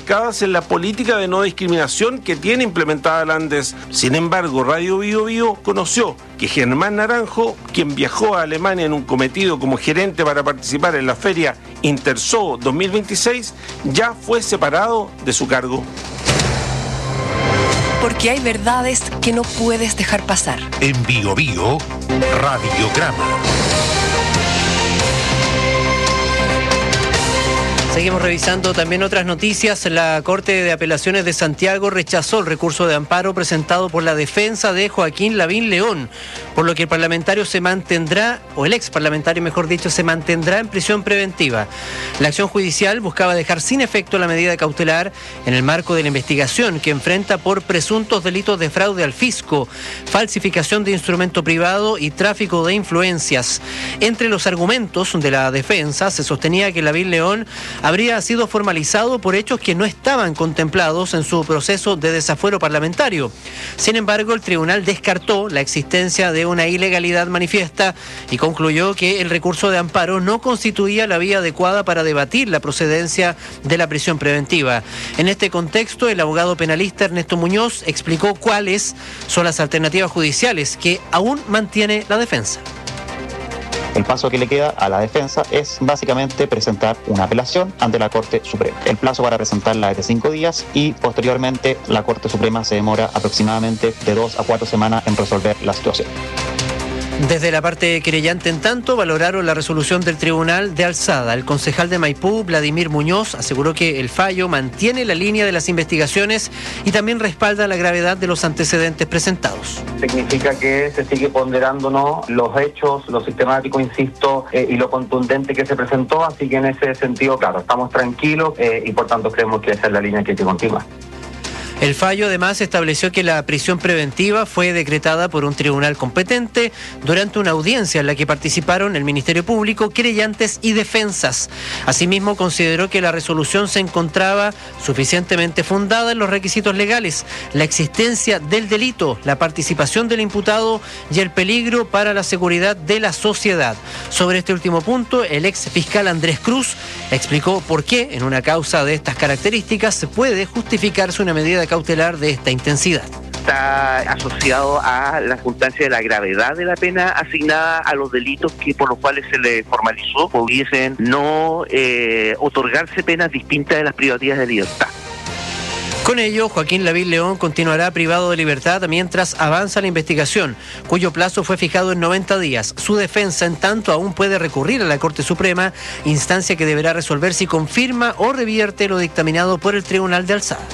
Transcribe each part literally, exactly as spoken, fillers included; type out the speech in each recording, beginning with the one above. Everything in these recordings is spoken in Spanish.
enmarcadas en la política de no discriminación que tiene implementada la ANDES. Sin embargo, Radio Bio Bio conoció que Germán Naranjo, quien viajó a Alemania en un cometido como gerente para participar en la feria Interzoo dos mil veintiséis, ya fue separado de su cargo. Porque hay verdades que no puedes dejar pasar. En Bio Bio, Radiograma. Seguimos revisando también otras noticias. La Corte de Apelaciones de Santiago rechazó el recurso de amparo presentado por la defensa de Joaquín Lavín León, por lo que el parlamentario se mantendrá, o el ex parlamentario mejor dicho, se mantendrá en prisión preventiva. La acción judicial buscaba dejar sin efecto la medida cautelar en el marco de la investigación que enfrenta por presuntos delitos de fraude al fisco, falsificación de instrumento privado y tráfico de influencias. Entre los argumentos de la defensa se sostenía que Lavín León habría sido formalizado por hechos que no estaban contemplados en su proceso de desafuero parlamentario. Sin embargo, el tribunal descartó la existencia de una ilegalidad manifiesta y concluyó que el recurso de amparo no constituía la vía adecuada para debatir la procedencia de la prisión preventiva. En este contexto, el abogado penalista Ernesto Muñoz explicó cuáles son las alternativas judiciales que aún mantiene la defensa. El paso que le queda a la defensa es básicamente presentar una apelación ante la Corte Suprema. El plazo para presentarla es de cinco días y posteriormente la Corte Suprema se demora aproximadamente de dos a cuatro semanas en resolver la situación. Desde la parte querellante, en tanto, valoraron la resolución del Tribunal de Alzada. El concejal de Maipú, Vladimir Muñoz, aseguró que el fallo mantiene la línea de las investigaciones y también respalda la gravedad de los antecedentes presentados. Significa que se sigue ponderando, ¿no?, los hechos, lo sistemático, insisto, eh, y lo contundente que se presentó, así que en ese sentido, claro, estamos tranquilos eh, y por tanto creemos que esa es la línea que hay que continuar. El fallo además estableció que la prisión preventiva fue decretada por un tribunal competente durante una audiencia en la que participaron el Ministerio Público, querellantes y defensas. Asimismo, consideró que la resolución se encontraba suficientemente fundada en los requisitos legales, la existencia del delito, la participación del imputado y el peligro para la seguridad de la sociedad. Sobre este último punto, el ex fiscal Andrés Cruz explicó por qué en una causa de estas características se puede justificarse una medida cautelar de esta intensidad. Está asociado a la circunstancia de la gravedad de la pena asignada a los delitos que por los cuales se le formalizó, pudiesen no eh, otorgarse penas distintas de las privativas de libertad. Con ello, Joaquín Lavín León continuará privado de libertad mientras avanza la investigación, cuyo plazo fue fijado en noventa días. Su defensa, en tanto, aún puede recurrir a la Corte Suprema, instancia que deberá resolver si confirma o revierte lo dictaminado por el Tribunal de Alzada.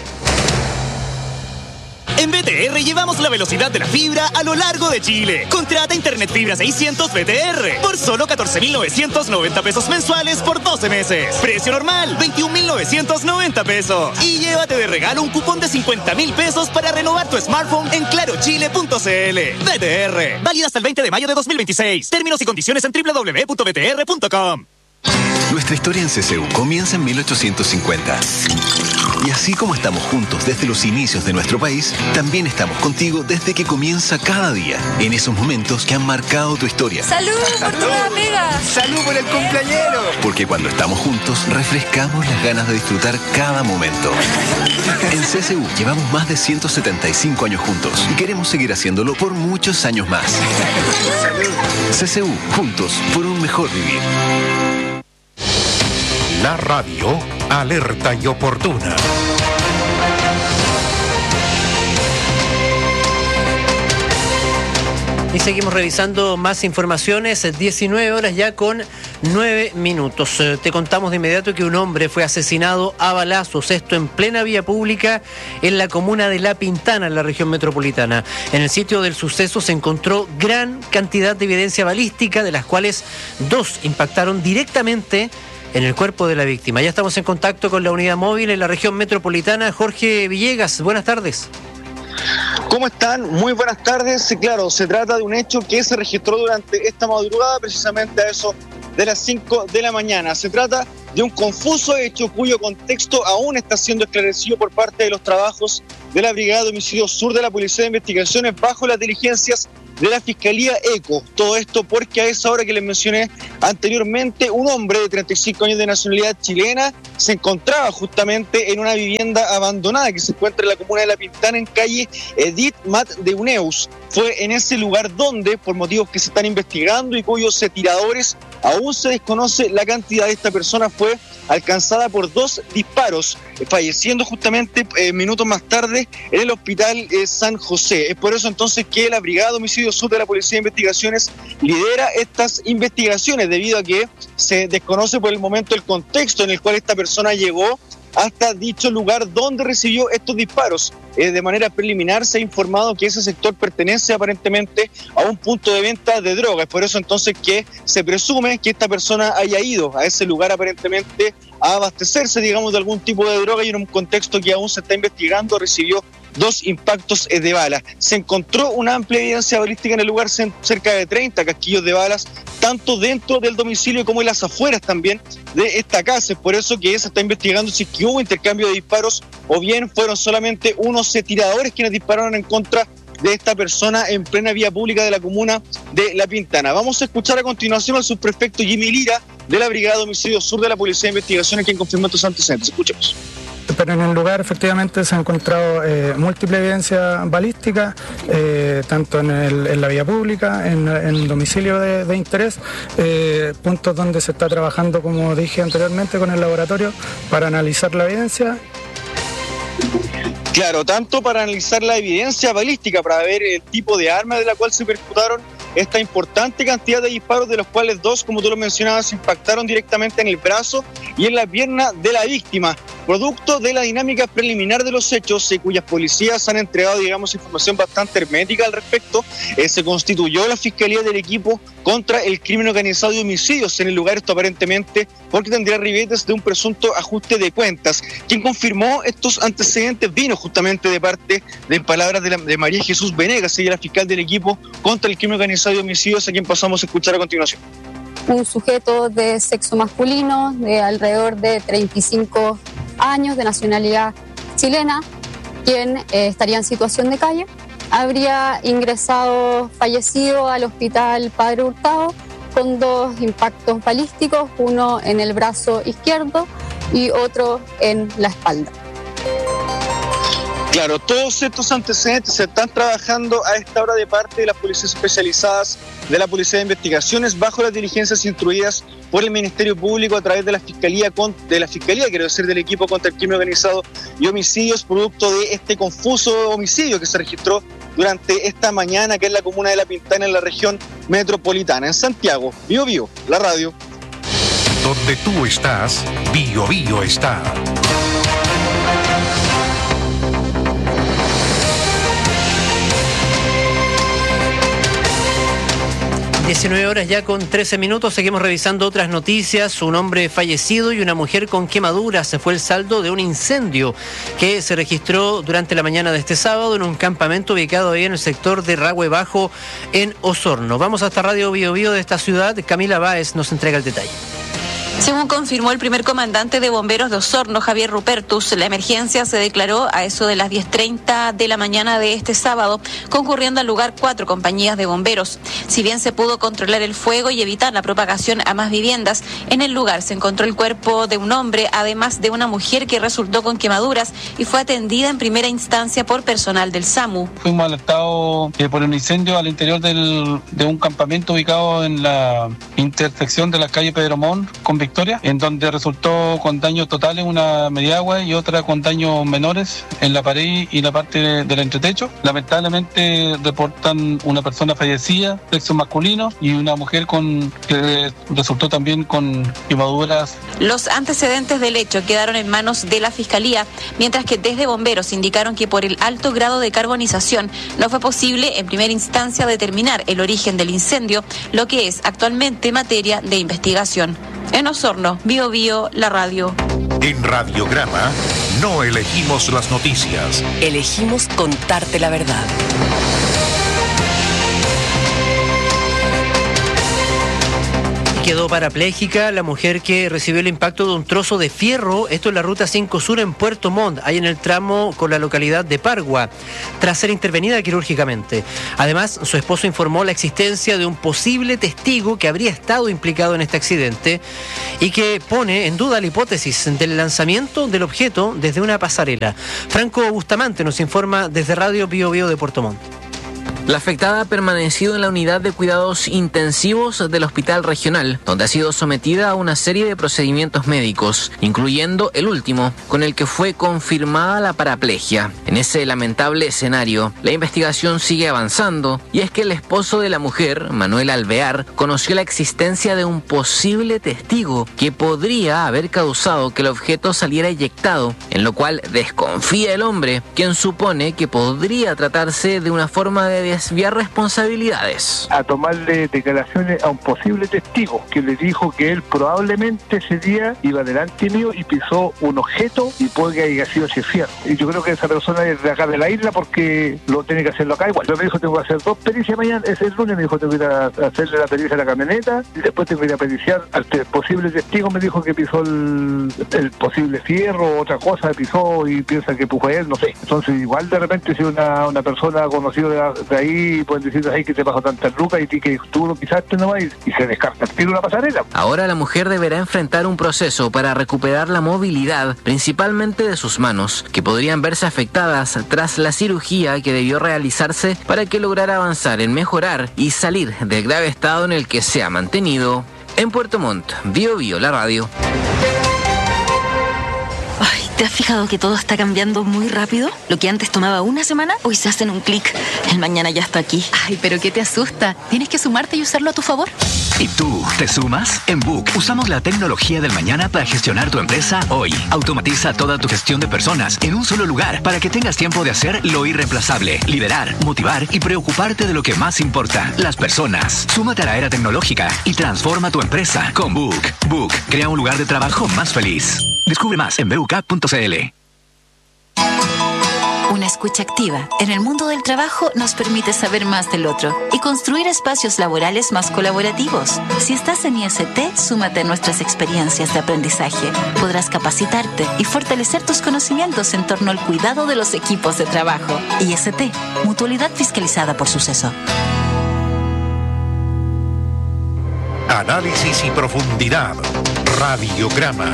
En B T R llevamos la velocidad de la fibra a lo largo de Chile. Contrata Internet Fibra seiscientos B T R por solo catorce mil novecientos noventa pesos mensuales por doce meses. Precio normal, veintiún mil novecientos noventa pesos. Y llévate de regalo un cupón de cincuenta mil pesos para renovar tu smartphone en claro chile punto c l. B T R, válida hasta el veinte de mayo de dos mil veintiséis. Términos y condiciones en doble u doble u doble u punto b t r punto com. Nuestra historia en C C U comienza en mil ochocientos cincuenta. Y así como estamos juntos desde los inicios de nuestro país, también estamos contigo desde que comienza cada día, en esos momentos que han marcado tu historia. ¡Salud por tu amiga! ¡Salud por el cumpleañero! Porque cuando estamos juntos, refrescamos las ganas de disfrutar cada momento. En C C U llevamos más de ciento setenta y cinco años juntos y queremos seguir haciéndolo por muchos años más. C C U, juntos por un mejor vivir. La radio, alerta y oportuna. Y seguimos revisando más informaciones, diecinueve horas ya con nueve minutos. Te contamos de inmediato que un hombre fue asesinado a balazos, esto en plena vía pública en la comuna de La Pintana, en la región metropolitana. En el sitio del suceso se encontró gran cantidad de evidencia balística, de las cuales dos impactaron directamente en el cuerpo de la víctima. Ya estamos en contacto con la unidad móvil en la región metropolitana. Jorge Villegas, buenas tardes. ¿Cómo están? Muy buenas tardes. Claro, se trata de un hecho que se registró durante esta madrugada, precisamente a eso de las cinco de la mañana. Se trata de un confuso hecho cuyo contexto aún está siendo esclarecido por parte de los trabajos de la Brigada de Homicidios Sur de la Policía de Investigaciones bajo las diligencias de la Fiscalía ECO. Todo esto porque a esa hora que les mencioné anteriormente, un hombre de treinta y cinco años de nacionalidad chilena se encontraba justamente en una vivienda abandonada que se encuentra en la comuna de La Pintana, en calle Edith Mat de Uneus. Fue en ese lugar donde, por motivos que se están investigando y cuyos tiradores aún se desconoce la cantidad de esta persona, fue alcanzada por dos disparos, falleciendo justamente eh, minutos más tarde en el hospital eh, San José. Es por eso entonces que la Brigada de Homicidio Sur de la Policía de Investigaciones lidera estas investigaciones, debido a que se desconoce por el momento el contexto en el cual esta persona llegó hasta dicho lugar donde recibió estos disparos. Eh, de manera preliminar se ha informado que ese sector pertenece aparentemente a un punto de venta de drogas. Por eso entonces que se presume que esta persona haya ido a ese lugar aparentemente a abastecerse, digamos, de algún tipo de droga, y en un contexto que aún se está investigando recibió dos impactos de bala. Se encontró una amplia evidencia balística en el lugar, cerca de treinta casquillos de balas, tanto dentro del domicilio como en las afueras también de esta casa. Es por eso que se está investigando si que hubo intercambio de disparos o bien fueron solamente unos tiradores quienes dispararon en contra de esta persona en plena vía pública de la comuna de La Pintana. Vamos a escuchar a continuación al subprefecto Jimmy Lira de la Brigada de Homicidio Sur de la Policía de Investigaciones, quien confirmó estos antecedentes. Escuchemos. Pero en el lugar efectivamente se ha encontrado eh, múltiple evidencia balística, eh, tanto en, el, en la vía pública, en, en el domicilio de, de interés, eh, puntos donde se está trabajando, como dije anteriormente, con el laboratorio para analizar la evidencia. Claro, tanto para analizar la evidencia balística, para ver el tipo de arma de la cual se percutaron esta importante cantidad de disparos, de los cuales dos, como tú lo mencionabas, impactaron directamente en el brazo y en la pierna de la víctima. Producto de la dinámica preliminar de los hechos, eh, cuyas policías han entregado, digamos, información bastante hermética al respecto, eh, se constituyó la Fiscalía del Equipo contra el Crimen Organizado y Homicidios en el lugar, esto aparentemente porque tendría ribetes de un presunto ajuste de cuentas. Quien confirmó estos antecedentes vino justamente de parte de palabras de, la, de María Jesús Venegas, ella la fiscal del Equipo contra el Crimen Organizado y Homicidios, a quien pasamos a escuchar a continuación. Un sujeto de sexo masculino de alrededor de treinta y cinco años, de nacionalidad chilena, quien eh, estaría en situación de calle, habría ingresado fallecido al hospital Padre Hurtado con dos impactos balísticos, uno en el brazo izquierdo y otro en la espalda. Claro, todos estos antecedentes se están trabajando a esta hora de parte de las policías especializadas de la Policía de Investigaciones bajo las diligencias instruidas por el Ministerio Público a través de la Fiscalía, de la Fiscalía, quiero decir, del Equipo contra el Crimen Organizado y Homicidios, producto de este confuso homicidio que se registró durante esta mañana, que es la comuna de La Pintana, en la región metropolitana. En Santiago, Bío Bío, la radio. Donde tú estás, Bío Bío está. diecinueve horas ya con trece minutos, seguimos revisando otras noticias. Un hombre fallecido y una mujer con quemaduras se fue el saldo de un incendio que se registró durante la mañana de este sábado en un campamento ubicado ahí en el sector de Rahue Bajo, en Osorno. Vamos hasta Radio Bío Bío de esta ciudad. Camila Báez nos entrega el detalle. Según confirmó el primer comandante de bomberos de Osorno, Javier Rupertus, la emergencia se declaró a eso de las diez treinta de la mañana de este sábado, concurriendo al lugar cuatro compañías de bomberos. Si bien se pudo controlar el fuego y evitar la propagación a más viviendas, en el lugar se encontró el cuerpo de un hombre, además de una mujer que resultó con quemaduras y fue atendida en primera instancia por personal del SAMU. Fuimos alertados eh, por un incendio al interior del, de un campamento ubicado en la intersección de la calle Pedro Montt con Victoria, en donde resultó con daños totales una mediagua y otra con daños menores en la pared y la parte de, del entretecho. Lamentablemente reportan una persona fallecida, sexo masculino, y una mujer con que resultó también con quemaduras. Los antecedentes del hecho quedaron en manos de la Fiscalía, mientras que desde bomberos indicaron que por el alto grado de carbonización no fue posible en primera instancia determinar el origen del incendio, lo que es actualmente materia de investigación. En Osorno, Bío Bío, la radio. En Radiograma no elegimos las noticias. Elegimos contarte la verdad. Quedó parapléjica la mujer que recibió el impacto de un trozo de fierro, esto en la ruta cinco Sur en Puerto Montt, ahí en el tramo con la localidad de Pargua, tras ser intervenida quirúrgicamente. Además, su esposo informó la existencia de un posible testigo que habría estado implicado en este accidente y que pone en duda la hipótesis del lanzamiento del objeto desde una pasarela. Franco Bustamante nos informa desde Radio Bio Bio de Puerto Montt. La afectada ha permanecido en la unidad de cuidados intensivos del Hospital Regional, donde ha sido sometida a una serie de procedimientos médicos, incluyendo el último, con el que fue confirmada la paraplegia. En ese lamentable escenario, la investigación sigue avanzando, y es que el esposo de la mujer, Manuel Alvear, conoció la existencia de un posible testigo que podría haber causado que el objeto saliera eyectado, en lo cual desconfía el hombre, quien supone que podría tratarse de una forma de desviar responsabilidades. A tomarle declaraciones a un posible testigo que le dijo que él probablemente ese día iba delante mío y pisó un objeto y puede que haya sido ese fierro. Y yo creo que esa persona es de acá de la isla porque lo tiene que hacerlo acá igual. Yo me dijo tengo que hacer dos pericias mañana, ese es el lunes me dijo tengo que ir a hacerle la pericia a la camioneta y después tengo que ir a periciar al posible testigo, me dijo que pisó el, el posible fierro, otra cosa pisó y piensa que puso él, no sé. Entonces igual de repente si una, una persona conocida de, la, de ahí pueden decir ahí que te pasó tantas lucas y que tú lo pisaste nomás y, y se descarta el tiro una pasarela. Ahora la mujer deberá enfrentar un proceso para recuperar la movilidad, principalmente de sus manos, que podrían verse afectadas tras la cirugía que debió realizarse para que lograra avanzar en mejorar y salir del grave estado en el que se ha mantenido. En Puerto Montt, Bio Bio, la radio. ¿Te has fijado que todo está cambiando muy rápido? Lo que antes tomaba una semana, hoy se hace en un clic. El mañana ya está aquí. Ay, pero ¿qué te asusta? Tienes que sumarte y usarlo a tu favor. ¿Y tú, te sumas? En Book usamos la tecnología del mañana para gestionar tu empresa hoy. Automatiza toda tu gestión de personas en un solo lugar para que tengas tiempo de hacer lo irreemplazable, liderar, motivar y preocuparte de lo que más importa, las personas. Súmate a la era tecnológica y transforma tu empresa con Book. Book crea un lugar de trabajo más feliz. Descubre más en b u k a punto c l. Una escucha activa en el mundo del trabajo nos permite saber más del otro y construir espacios laborales más colaborativos. Si estás en I S T, súmate a nuestras experiencias de aprendizaje. Podrás capacitarte y fortalecer tus conocimientos en torno al cuidado de los equipos de trabajo. I S T, mutualidad fiscalizada por Suceso. Análisis y profundidad. Radiograma.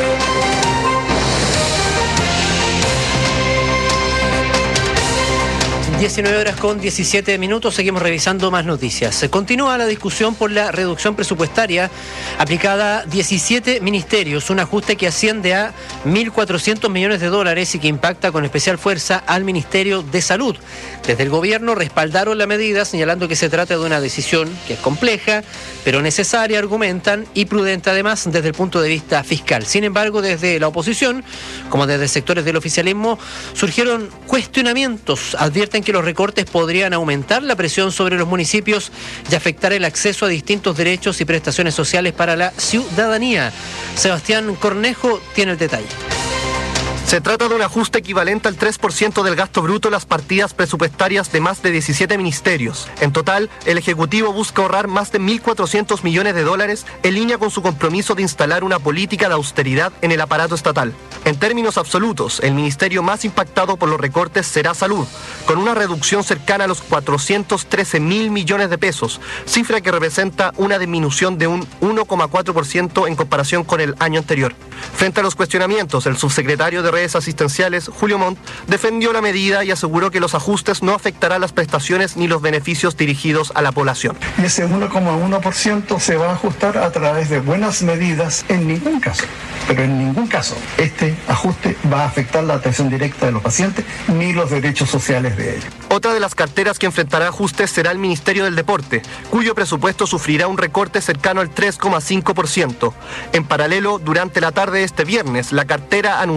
diecinueve horas con diecisiete minutos, seguimos revisando más noticias. Se continúa la discusión por la reducción presupuestaria aplicada a diecisiete ministerios, un ajuste que asciende a mil cuatrocientos millones de dólares y que impacta con especial fuerza al Ministerio de Salud. Desde el gobierno respaldaron la medida, señalando que se trata de una decisión que es compleja, pero necesaria, argumentan, y prudente además desde el punto de vista fiscal. Sin embargo, desde la oposición, como desde sectores del oficialismo, surgieron cuestionamientos. Advierten que los recortes podrían aumentar la presión sobre los municipios y afectar el acceso a distintos derechos y prestaciones sociales para la ciudadanía. Sebastián Cornejo tiene el detalle. Se trata de un ajuste equivalente al tres por ciento del gasto bruto en las partidas presupuestarias de más de diecisiete ministerios. En total, el Ejecutivo busca ahorrar más de mil cuatrocientos millones de dólares en línea con su compromiso de instalar una política de austeridad en el aparato estatal. En términos absolutos, el ministerio más impactado por los recortes será Salud, con una reducción cercana a los cuatrocientos trece mil millones de pesos, cifra que representa una disminución de un uno coma cuatro por ciento en comparación con el año anterior. Frente a los cuestionamientos, el subsecretario de Redes Asistenciales, Julio Montt, defendió la medida y aseguró que los ajustes no afectarán las prestaciones ni los beneficios dirigidos a la población. Y ese uno coma uno por ciento se va a ajustar a través de buenas medidas en ningún caso, pero en ningún caso este ajuste va a afectar la atención directa de los pacientes ni los derechos sociales de ellos. Otra de las carteras que enfrentará ajustes será el Ministerio del Deporte, cuyo presupuesto sufrirá un recorte cercano al tres coma cinco por ciento. En paralelo, durante la tarde de este viernes, la cartera anunció la suspensión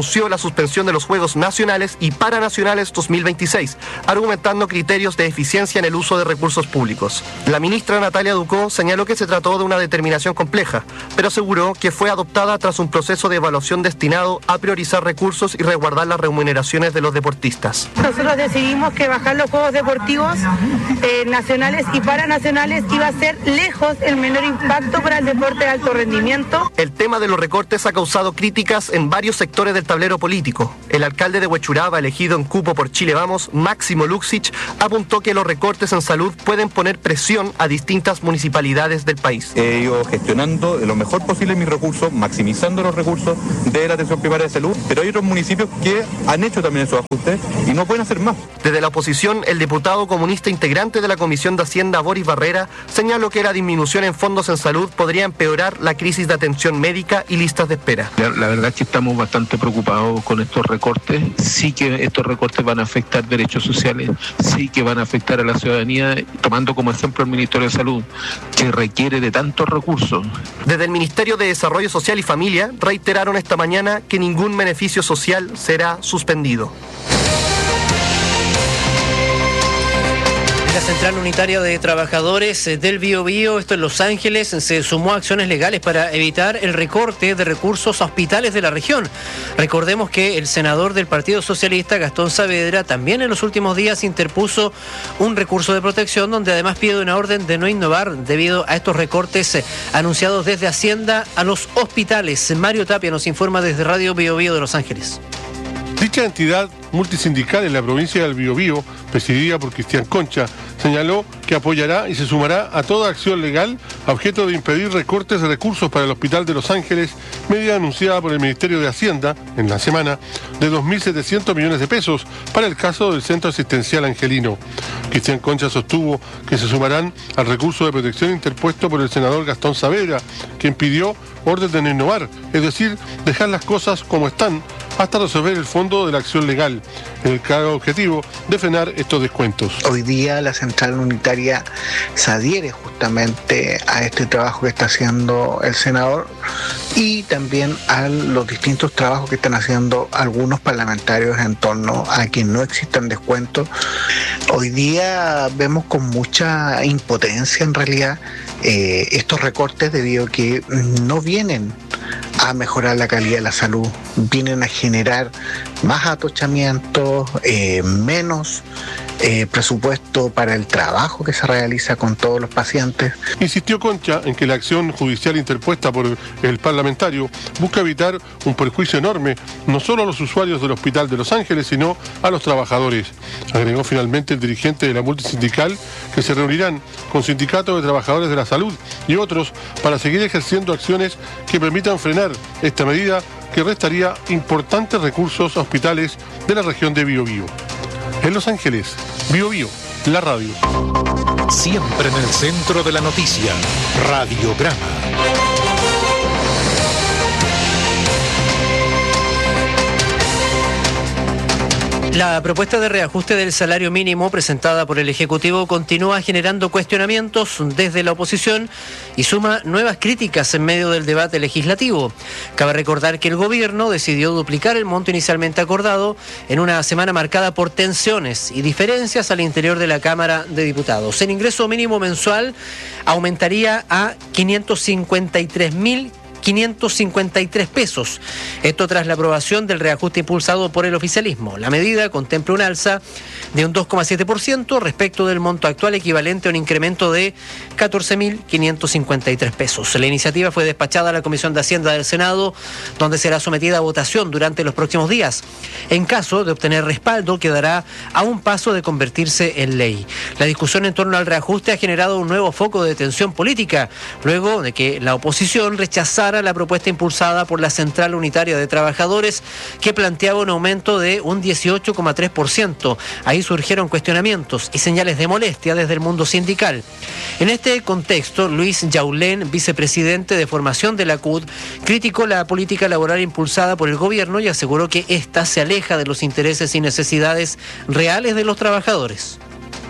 suspensión de los Juegos Nacionales y Paranacionales dos mil veintiséis, argumentando criterios de eficiencia en el uso de recursos públicos. La ministra Natalia Ducó señaló que se trató de una determinación compleja, pero aseguró que fue adoptada tras un proceso de evaluación destinado a priorizar recursos y resguardar las remuneraciones de los deportistas. Nosotros decidimos que bajar los Juegos Deportivos eh, nacionales y paranacionales iba a ser lejos el menor impacto para el deporte de alto rendimiento. El tema de los recortes ha causado críticas en varios sectores del tablero político. El alcalde de Huechuraba, elegido en cupo por Chile Vamos, Máximo Luxich, apuntó que los recortes en salud pueden poner presión a distintas municipalidades del país. He ido gestionando lo mejor posible mis recursos, maximizando los recursos de la atención primaria de salud, pero hay otros municipios que han hecho también esos ajustes y no pueden hacer más. Desde la oposición, el diputado comunista integrante de la Comisión de Hacienda, Boris Barrera, señaló que la disminución en fondos en salud podría empeorar la crisis de atención médica y listas de espera. La, la verdad es que estamos bastante preocupados con estos recortes. Sí que estos recortes van a afectar derechos sociales, sí que van a afectar a la ciudadanía, tomando como ejemplo el Ministerio de Salud, que requiere de tantos recursos. Desde el Ministerio de Desarrollo Social y Familia reiteraron esta mañana que ningún beneficio social será suspendido. La Central Unitaria de Trabajadores del Biobío, esto en Los Ángeles, se sumó a acciones legales para evitar el recorte de recursos a hospitales de la región. Recordemos que el senador del Partido Socialista, Gastón Saavedra, también en los últimos días interpuso un recurso de protección donde además pide una orden de no innovar debido a estos recortes anunciados desde Hacienda a los hospitales. Mario Tapia nos informa desde Radio Biobío de Los Ángeles. Dicha entidad multisindical en la provincia del Biobío, presidida por Cristian Concha, señaló que apoyará y se sumará a toda acción legal a objeto de impedir recortes de recursos para el Hospital de Los Ángeles, medida anunciada por el Ministerio de Hacienda en la semana de dos mil setecientos millones de pesos para el caso del Centro Asistencial Angelino. Cristian Concha sostuvo que se sumarán al recurso de protección interpuesto por el senador Gastón Saavedra, quien pidió orden de no innovar, es decir, dejar las cosas como están hasta resolver el fondo de la acción legal, en el claro objetivo de frenar estos descuentos. Hoy día la Central Unitaria se adhiere justamente a este trabajo que está haciendo el senador y también a los distintos trabajos que están haciendo algunos parlamentarios en torno a que no existan descuentos. Hoy día vemos con mucha impotencia en realidad eh, estos recortes debido a que no vienen a mejorar la calidad de la salud, vienen a generar más atochamientos, eh, menos eh, presupuesto para el trabajo que se realiza con todos los pacientes. Insistió Concha en que la acción judicial interpuesta por el parlamentario busca evitar un perjuicio enorme, no solo a los usuarios del Hospital de Los Ángeles, sino a los trabajadores. Agregó finalmente el dirigente de la multisindical que se reunirán con sindicatos de trabajadores de la salud y otros para seguir ejerciendo acciones que permitan frenar esta medida que restaría importantes recursos a hospitales de la región de Biobío. En Los Ángeles, Biobío, la radio. Siempre en el centro de la noticia, Radiograma. La propuesta de reajuste del salario mínimo presentada por el Ejecutivo continúa generando cuestionamientos desde la oposición y suma nuevas críticas en medio del debate legislativo. Cabe recordar que el gobierno decidió duplicar el monto inicialmente acordado en una semana marcada por tensiones y diferencias al interior de la Cámara de Diputados. El ingreso mínimo mensual aumentaría a quinientos cincuenta y tres mil quinientos cincuenta y tres pesos. Esto tras la aprobación del reajuste impulsado por el oficialismo. La medida contempla un alza de un dos coma siete por ciento respecto del monto actual, equivalente a un incremento de catorce mil quinientos cincuenta y tres pesos. La iniciativa fue despachada a la Comisión de Hacienda del Senado, donde será sometida a votación durante los próximos días. En caso de obtener respaldo, quedará a un paso de convertirse en ley. La discusión en torno al reajuste ha generado un nuevo foco de tensión política, luego de que la oposición rechazara la propuesta impulsada por la Central Unitaria de Trabajadores, que planteaba un aumento de un dieciocho coma tres por ciento. Ahí surgieron cuestionamientos y señales de molestia desde el mundo sindical. En este contexto, Luis Yaulén, vicepresidente de formación de la C U D, criticó la política laboral impulsada por el gobierno y aseguró que ésta se aleja de los intereses y necesidades reales de los trabajadores.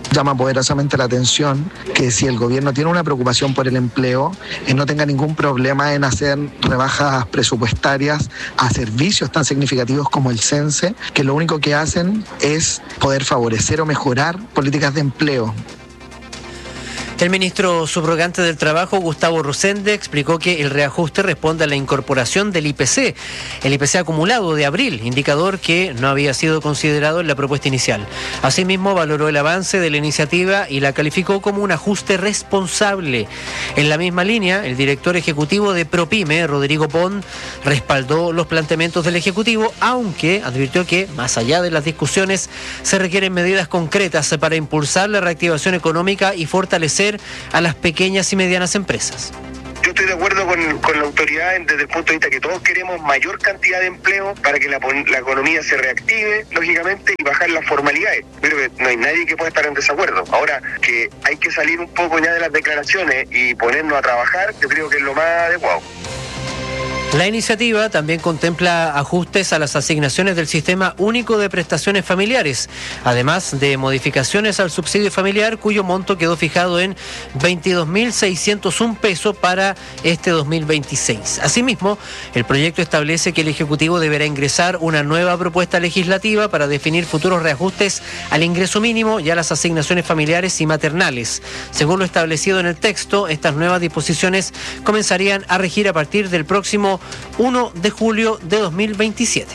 Llama poderosamente la atención que si el gobierno tiene una preocupación por el empleo, eh, no tenga ningún problema en hacer rebajas presupuestarias a servicios tan significativos como el CENSE, que lo único que hacen es poder favorecer o mejorar políticas de empleo. El ministro subrogante del Trabajo, Gustavo Rosende, explicó que el reajuste responde a la incorporación del I P C, el I P C acumulado de abril, indicador que no había sido considerado en la propuesta inicial. Asimismo, valoró el avance de la iniciativa y la calificó como un ajuste responsable. En la misma línea, el director ejecutivo de ProPyme, Rodrigo Pon, respaldó los planteamientos del Ejecutivo, aunque advirtió que, más allá de las discusiones, se requieren medidas concretas para impulsar la reactivación económica y fortalecer a las pequeñas y medianas empresas. Yo estoy de acuerdo con, con la autoridad desde el punto de vista que todos queremos mayor cantidad de empleo para que la, la economía se reactive, lógicamente, y bajar las formalidades. Pero no hay nadie que pueda estar en desacuerdo. Ahora, que hay que salir un poco ya de las declaraciones y ponernos a trabajar, yo creo que es lo más adecuado. La iniciativa también contempla ajustes a las asignaciones del Sistema Único de Prestaciones Familiares, además de modificaciones al subsidio familiar, cuyo monto quedó fijado en veintidós mil seiscientos uno pesos para este dos mil veintiséis. Asimismo, el proyecto establece que el Ejecutivo deberá ingresar una nueva propuesta legislativa para definir futuros reajustes al ingreso mínimo y a las asignaciones familiares y maternales. Según lo establecido en el texto, estas nuevas disposiciones comenzarían a regir a partir del próximo primero de julio de dos mil veintisiete.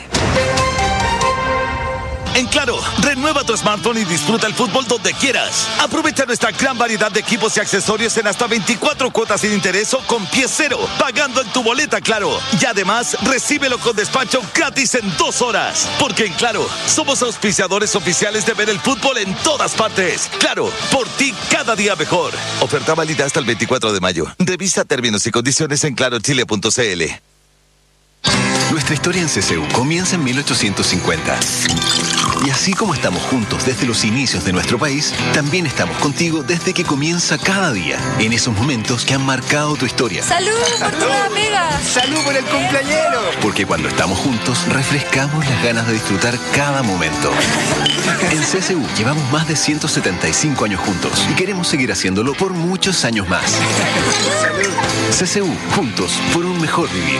En Claro, renueva tu smartphone y disfruta el fútbol donde quieras. Aprovecha nuestra gran variedad de equipos y accesorios en hasta veinticuatro cuotas sin interés o con pie cero, pagando en tu boleta Claro. Y además, recíbelo con despacho gratis en dos horas. Porque en Claro, somos auspiciadores oficiales de ver el fútbol en todas partes. Claro, por ti cada día mejor. Oferta válida hasta el veinticuatro de mayo. Revisa términos y condiciones en claro chile punto c l. Nuestra historia en C C U comienza en mil ochocientos cincuenta. Y así como estamos juntos desde los inicios de nuestro país, también estamos contigo desde que comienza cada día, en esos momentos que han marcado tu historia. ¡Salud por tu nueva pega! ¡Salud por el cumpleañero! Porque cuando estamos juntos, refrescamos las ganas de disfrutar cada momento. En C C U llevamos más de ciento setenta y cinco años juntos y queremos seguir haciéndolo por muchos años más. C C U, juntos por un mejor vivir.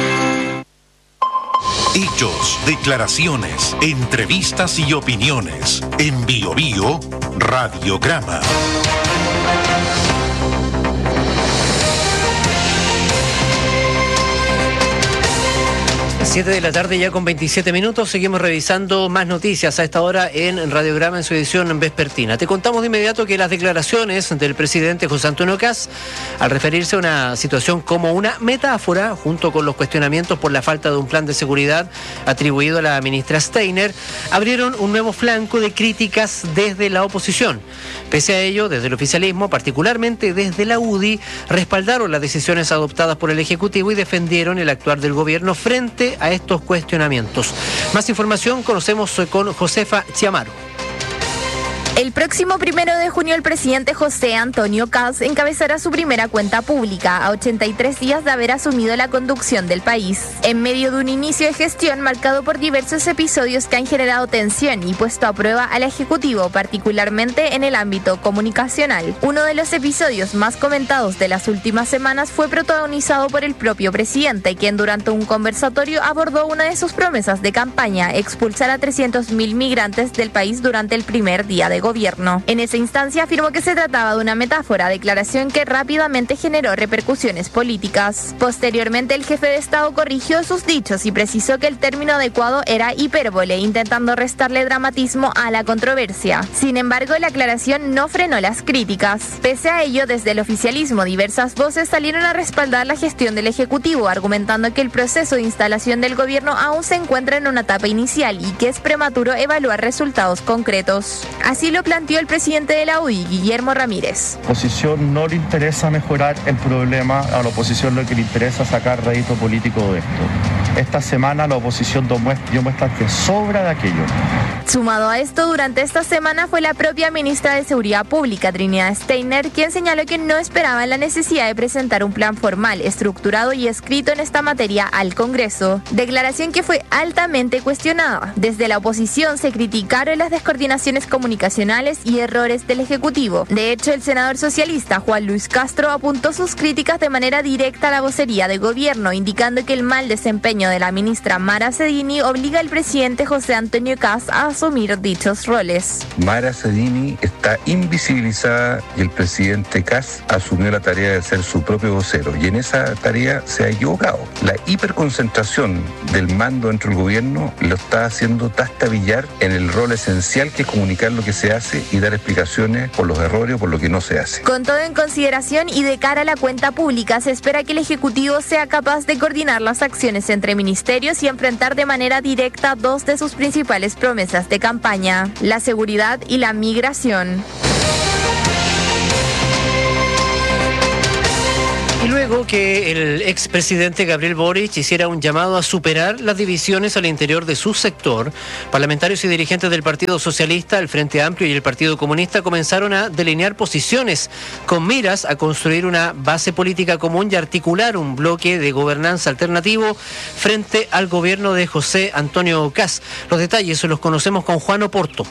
Hechos, declaraciones, entrevistas y opiniones. En Bio Bio, Radiograma. siete de la tarde ya con veintisiete minutos, seguimos revisando más noticias a esta hora en Radiograma en su edición vespertina. Te contamos de inmediato que las declaraciones del presidente José Antonio Kast, al referirse a una situación como una metáfora, junto con los cuestionamientos por la falta de un plan de seguridad atribuido a la ministra Steiner, abrieron un nuevo flanco de críticas desde la oposición. Pese a ello, desde el oficialismo, particularmente desde la U D I, respaldaron las decisiones adoptadas por el Ejecutivo y defendieron el actuar del gobierno frente a a estos cuestionamientos. Más información conocemos con Josefa Chiamaro. El próximo primero de junio el presidente José Antonio Kast encabezará su primera cuenta pública a ochenta y tres días de haber asumido la conducción del país. En medio de un inicio de gestión marcado por diversos episodios que han generado tensión y puesto a prueba al Ejecutivo, particularmente en el ámbito comunicacional. Uno de los episodios más comentados de las últimas semanas fue protagonizado por el propio presidente, quien durante un conversatorio abordó una de sus promesas de campaña, expulsar a trescientos mil migrantes del país durante el primer día de gobierno. En esa instancia afirmó que se trataba de una metáfora, declaración que rápidamente generó repercusiones políticas. Posteriormente, el jefe de Estado corrigió sus dichos y precisó que el término adecuado era hipérbole, intentando restarle dramatismo a la controversia. Sin embargo, la aclaración no frenó las críticas. Pese a ello, desde el oficialismo, diversas voces salieron a respaldar la gestión del Ejecutivo, argumentando que el proceso de instalación del gobierno aún se encuentra en una etapa inicial y que es prematuro evaluar resultados concretos. Así lo planteó el presidente de la U D I, Guillermo Ramírez. A la oposición no le interesa mejorar el problema, a la oposición lo que le interesa es sacar rédito político de esto. esta semana la oposición dio muestras que sobra de aquello. Sumado a esto, durante esta semana fue la propia ministra de Seguridad Pública, Trinidad Steiner, quien señaló que no esperaban la necesidad de presentar un plan formal, estructurado y escrito en esta materia al Congreso. Declaración que fue altamente cuestionada. Desde la oposición se criticaron las descoordinaciones comunicacionales y errores del Ejecutivo. De hecho, el senador socialista Juan Luis Castro apuntó sus críticas de manera directa a la vocería de gobierno, indicando que el mal desempeño de la ministra Mara Cedini obliga al presidente José Antonio Kast a asumir dichos roles. Mara Cedini está invisibilizada y el presidente Kast asumió la tarea de ser su propio vocero y en esa tarea se ha equivocado. La hiperconcentración del mando dentro del gobierno lo está haciendo tastabillar en el rol esencial que es comunicar lo que se hace y dar explicaciones por los errores o por lo que no se hace. Con todo en consideración y de cara a la cuenta pública, se espera que el Ejecutivo sea capaz de coordinar las acciones entre ministerios y enfrentar de manera directa dos de sus principales promesas de campaña, la seguridad y la migración. Y luego que el expresidente Gabriel Boric hiciera un llamado a superar las divisiones al interior de su sector, parlamentarios y dirigentes del Partido Socialista, el Frente Amplio y el Partido Comunista comenzaron a delinear posiciones con miras a construir una base política común y articular un bloque de gobernanza alternativo frente al gobierno de José Antonio Kast. Los detalles los conocemos con Juan Oporto.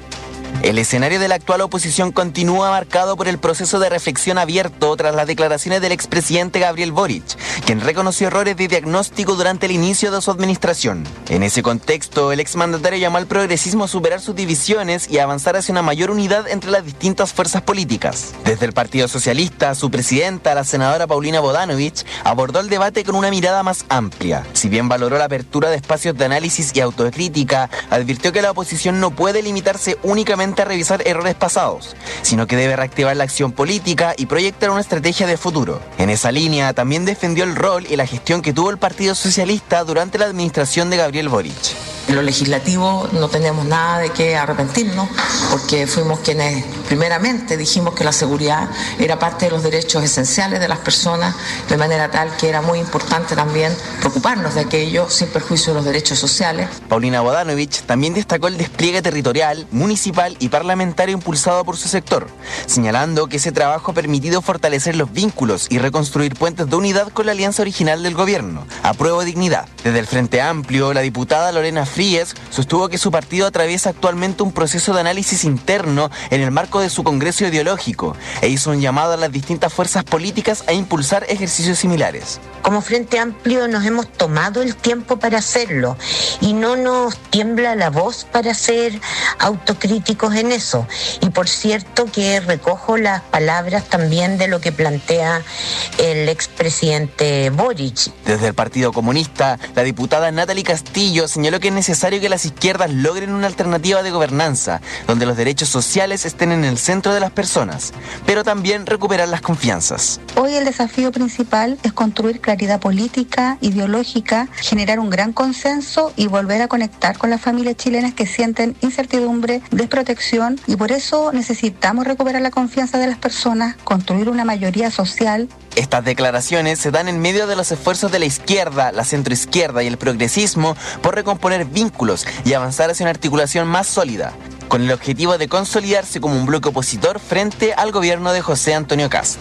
El escenario de la actual oposición continúa marcado por el proceso de reflexión abierto tras las declaraciones del expresidente Gabriel Boric, quien reconoció errores de diagnóstico durante el inicio de su administración. En ese contexto, el exmandatario llamó al progresismo a superar sus divisiones y a avanzar hacia una mayor unidad entre las distintas fuerzas políticas. Desde el Partido Socialista, su presidenta, la senadora Paulina Bodanovich, abordó el debate con una mirada más amplia. Si bien valoró la apertura de espacios de análisis y autocrítica, advirtió que la oposición no puede limitarse únicamente a revisar errores pasados, sino que debe reactivar la acción política y proyectar una estrategia de futuro. En esa línea, también defendió el rol y la gestión que tuvo el Partido Socialista durante la administración de Gabriel Boric. En lo legislativo no tenemos nada de qué arrepentirnos, porque fuimos quienes primeramente dijimos que la seguridad era parte de los derechos esenciales de las personas, de manera tal que era muy importante también preocuparnos de aquello sin perjuicio de los derechos sociales. Paulina Bodanovich también destacó el despliegue territorial, municipal y parlamentario impulsado por su sector, señalando que ese trabajo ha permitido fortalecer los vínculos y reconstruir puentes de unidad con la alianza original del gobierno, Apruebo Dignidad. Desde el Frente Amplio, la diputada Lorena Fríes sostuvo que su partido atraviesa actualmente un proceso de análisis interno en el marco de su congreso ideológico e hizo un llamado a las distintas fuerzas políticas a impulsar ejercicios similares. Como Frente Amplio nos hemos tomado el tiempo para hacerlo y no nos tiembla la voz para ser autocríticos en eso. Y por cierto que recojo las palabras también de lo que plantea el expresidente Boric. Desde el Partido Comunista, la diputada Natalie Castillo señaló que es necesario que las izquierdas logren una alternativa de gobernanza, donde los derechos sociales estén en el centro de las personas, pero también recuperar las confianzas. Hoy el desafío principal es construir claridad política, ideológica, generar un gran consenso y volver a conectar con las familias chilenas que sienten incertidumbre, desprotección, y por eso necesitamos recuperar la confianza de las personas, construir una mayoría social. Estas declaraciones se dan en medio de los esfuerzos de la izquierda, la centroizquierda y el progresismo por recomponer vínculos y avanzar hacia una articulación más sólida, con el objetivo de consolidarse como un bloque opositor frente al gobierno de José Antonio Kast.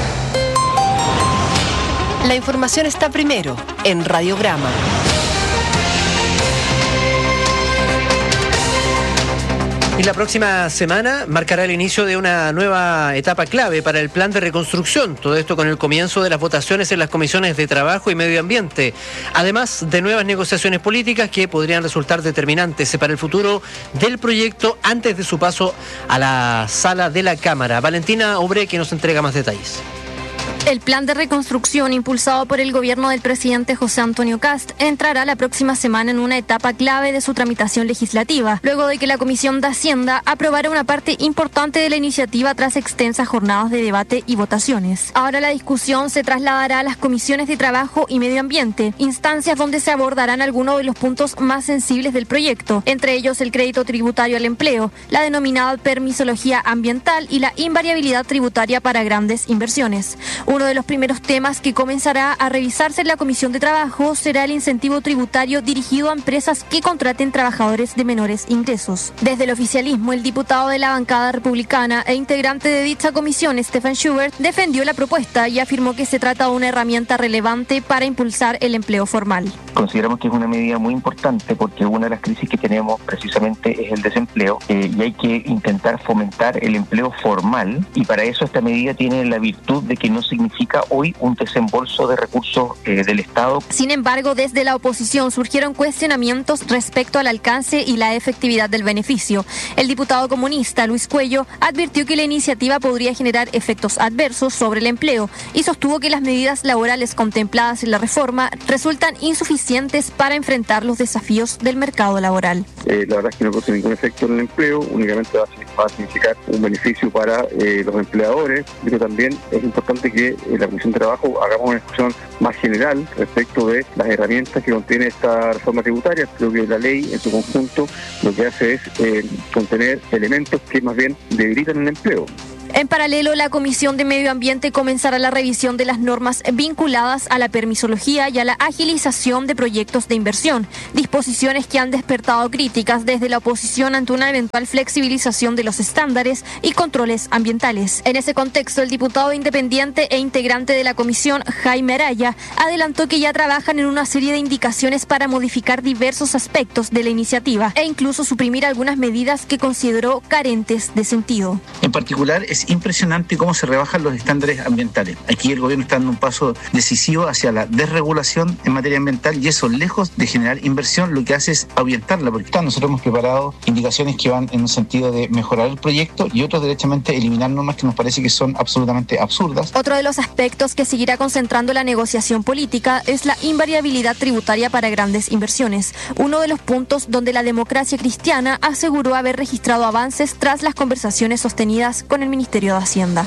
La información está primero en Radiograma. Y la próxima semana marcará el inicio de una nueva etapa clave para el plan de reconstrucción. Todo esto con el comienzo de las votaciones en las comisiones de Trabajo y Medio Ambiente. Además de nuevas negociaciones políticas que podrían resultar determinantes para el futuro del proyecto antes de su paso a la sala de la Cámara. Valentina Obre, que nos entrega más detalles. El plan de reconstrucción impulsado por el gobierno del presidente José Antonio Kast entrará la próxima semana en una etapa clave de su tramitación legislativa, luego de que la Comisión de Hacienda aprobara una parte importante de la iniciativa tras extensas jornadas de debate y votaciones. Ahora la discusión se trasladará a las comisiones de Trabajo y Medio Ambiente, instancias donde se abordarán algunos de los puntos más sensibles del proyecto, entre ellos el crédito tributario al empleo, la denominada permisología ambiental y la invariabilidad tributaria para grandes inversiones. Uno de los primeros temas que comenzará a revisarse en la Comisión de Trabajo será el incentivo tributario dirigido a empresas que contraten trabajadores de menores ingresos. Desde el oficialismo, el diputado de la bancada republicana e integrante de dicha comisión, Stefan Schubert, defendió la propuesta y afirmó que se trata de una herramienta relevante para impulsar el empleo formal. Consideramos que es una medida muy importante porque una de las crisis que tenemos precisamente es el desempleo eh, y hay que intentar fomentar el empleo formal, y para eso esta medida tiene la virtud de que no significa hoy un desembolso de recursos eh, del Estado. Sin embargo, desde la oposición surgieron cuestionamientos respecto al alcance y la efectividad del beneficio. El diputado comunista Luis Cuello advirtió que la iniciativa podría generar efectos adversos sobre el empleo y sostuvo que las medidas laborales contempladas en la reforma resultan insuficientes para enfrentar los desafíos del mercado laboral. Eh, la verdad es que no produce ningún efecto en el empleo, únicamente va a, va a significar un beneficio para eh, los empleadores, pero también es importante que en la Comisión de Trabajo hagamos una discusión más general respecto de las herramientas que contiene esta reforma tributaria. Creo que la ley en su conjunto lo que hace es eh, contener elementos que más bien debilitan el empleo. En paralelo, la Comisión de Medio Ambiente comenzará la revisión de las normas vinculadas a la permisología y a la agilización de proyectos de inversión, disposiciones que han despertado críticas desde la oposición ante una eventual flexibilización de los estándares y controles ambientales. En ese contexto, el diputado independiente e integrante de la comisión, Jaime Araya, adelantó que ya trabajan en una serie de indicaciones para modificar diversos aspectos de la iniciativa e incluso suprimir algunas medidas que consideró carentes de sentido. En particular, es impresionante cómo se rebajan los estándares ambientales. Aquí el gobierno está dando un paso decisivo hacia la desregulación en materia ambiental y eso, lejos de generar inversión, lo que hace es ahuyentarla, porque nosotros hemos preparado indicaciones que van en un sentido de mejorar el proyecto y otros derechamente eliminar normas que nos parece que son absolutamente absurdas. Otro de los aspectos que seguirá concentrando la negociación política es la invariabilidad tributaria para grandes inversiones, uno de los puntos donde la Democracia Cristiana aseguró haber registrado avances tras las conversaciones sostenidas con el Ministerio de Hacienda.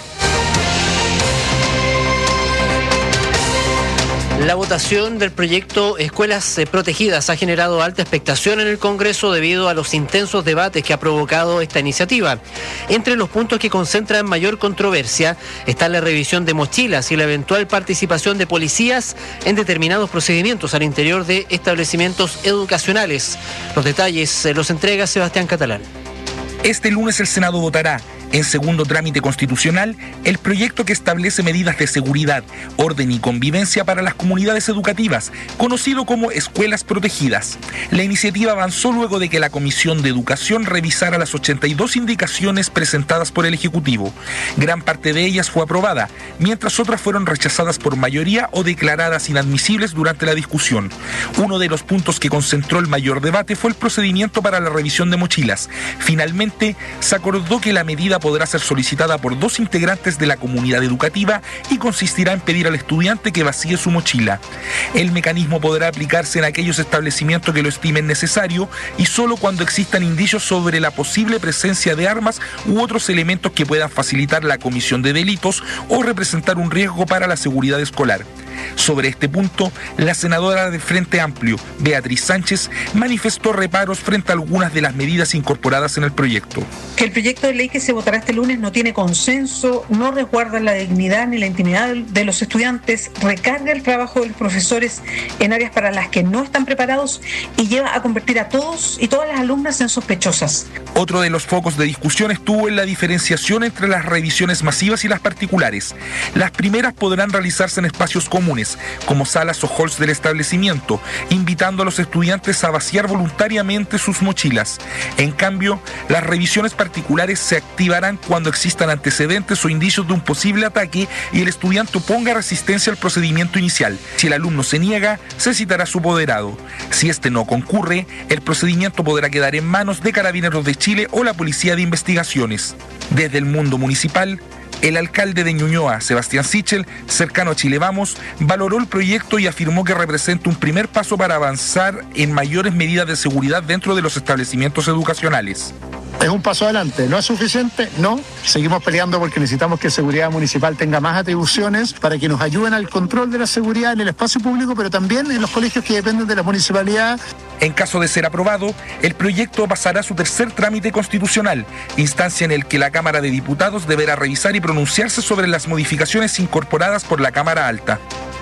La votación del proyecto Escuelas Protegidas ha generado alta expectación en el Congreso debido a los intensos debates que ha provocado esta iniciativa. Entre los puntos que concentran mayor controversia está la revisión de mochilas y la eventual participación de policías en determinados procedimientos al interior de establecimientos educacionales. Los detalles los entrega Sebastián Catalán. Este lunes el Senado votará en segundo trámite constitucional el proyecto que establece medidas de seguridad, orden y convivencia para las comunidades educativas, conocido como escuelas protegidas. La iniciativa avanzó luego de que la Comisión de Educación revisara las ochenta y dos indicaciones presentadas por el Ejecutivo. Gran parte de ellas fue aprobada, mientras otras fueron rechazadas por mayoría o declaradas inadmisibles durante la discusión. Uno de los puntos que concentró el mayor debate fue el procedimiento para la revisión de mochilas. Finalmente, se acordó que la medida podrá ser solicitada por dos integrantes de la comunidad educativa y consistirá en pedir al estudiante que vacíe su mochila. El mecanismo podrá aplicarse en aquellos establecimientos que lo estimen necesario y solo cuando existan indicios sobre la posible presencia de armas u otros elementos que puedan facilitar la comisión de delitos o representar un riesgo para la seguridad escolar. Sobre este punto, la senadora del Frente Amplio, Beatriz Sánchez, manifestó reparos frente a algunas de las medidas incorporadas en el proyecto. Que el proyecto de ley que se votará este lunes no tiene consenso, no resguarda la dignidad ni la intimidad de los estudiantes, recarga el trabajo de los profesores en áreas para las que no están preparados y lleva a convertir a todos y todas las alumnas en sospechosas. Otro de los focos de discusión estuvo en la diferenciación entre las revisiones masivas y las particulares. Las primeras podrán realizarse en espacios comunes, como salas o halls del establecimiento, invitando a los estudiantes a vaciar voluntariamente sus mochilas. En cambio, las revisiones particulares se activarán cuando existan antecedentes o indicios de un posible ataque y el estudiante ponga resistencia al procedimiento inicial. Si el alumno se niega, se citará a su apoderado. Si este no concurre, el procedimiento podrá quedar en manos de Carabineros de Chile o la Policía de Investigaciones. Desde el mundo municipal, el alcalde de Ñuñoa, Sebastián Sichel, cercano a Chile Vamos, valoró el proyecto y afirmó que representa un primer paso para avanzar en mayores medidas de seguridad dentro de los establecimientos educacionales. Es un paso adelante. ¿No es suficiente? No. Seguimos peleando porque necesitamos que Seguridad Municipal tenga más atribuciones para que nos ayuden al control de la seguridad en el espacio público, pero también en los colegios que dependen de la municipalidad. En caso de ser aprobado, el proyecto pasará a su tercer trámite constitucional, instancia en el que la Cámara de Diputados deberá revisar y pronunciarse sobre las modificaciones incorporadas por la Cámara Alta.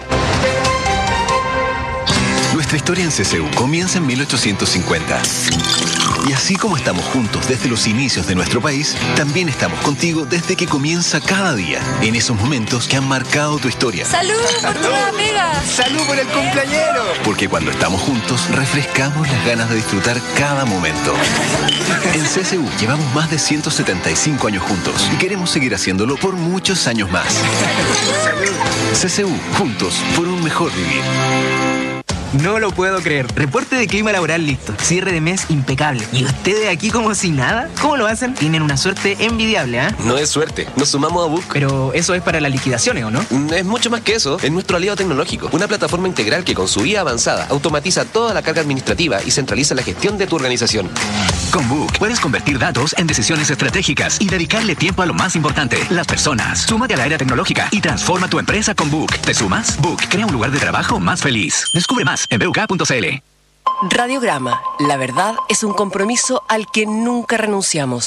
Nuestra historia en C C U comienza en mil ochocientos cincuenta. Y así como estamos juntos desde los inicios de nuestro país, también estamos contigo desde que comienza cada día, en esos momentos que han marcado tu historia. ¡Salud por tu nueva pega! ¡Salud por el cumpleañero! Porque cuando estamos juntos, refrescamos las ganas de disfrutar cada momento. En C C U llevamos más de ciento setenta y cinco años juntos y queremos seguir haciéndolo por muchos años más. C C U, juntos por un mejor vivir. No lo puedo creer. Reporte de clima laboral listo. Cierre de mes impecable. ¿Y ustedes aquí como si nada? ¿Cómo lo hacen? Tienen una suerte envidiable, ¿ah? ¿eh? No es suerte. Nos sumamos a Book. Pero eso es para las liquidaciones, ¿o no? Es mucho más que eso. Es nuestro aliado tecnológico. Una plataforma integral que con su I A avanzada automatiza toda la carga administrativa y centraliza la gestión de tu organización. Con Book puedes convertir datos en decisiones estratégicas y dedicarle tiempo a lo más importante, las personas. Súmate a la era tecnológica y transforma tu empresa con Book. ¿Te sumas? Book crea un lugar de trabajo más feliz. Descubre más en b u k punto c l. Radiograma. La verdad es un compromiso al que nunca renunciamos.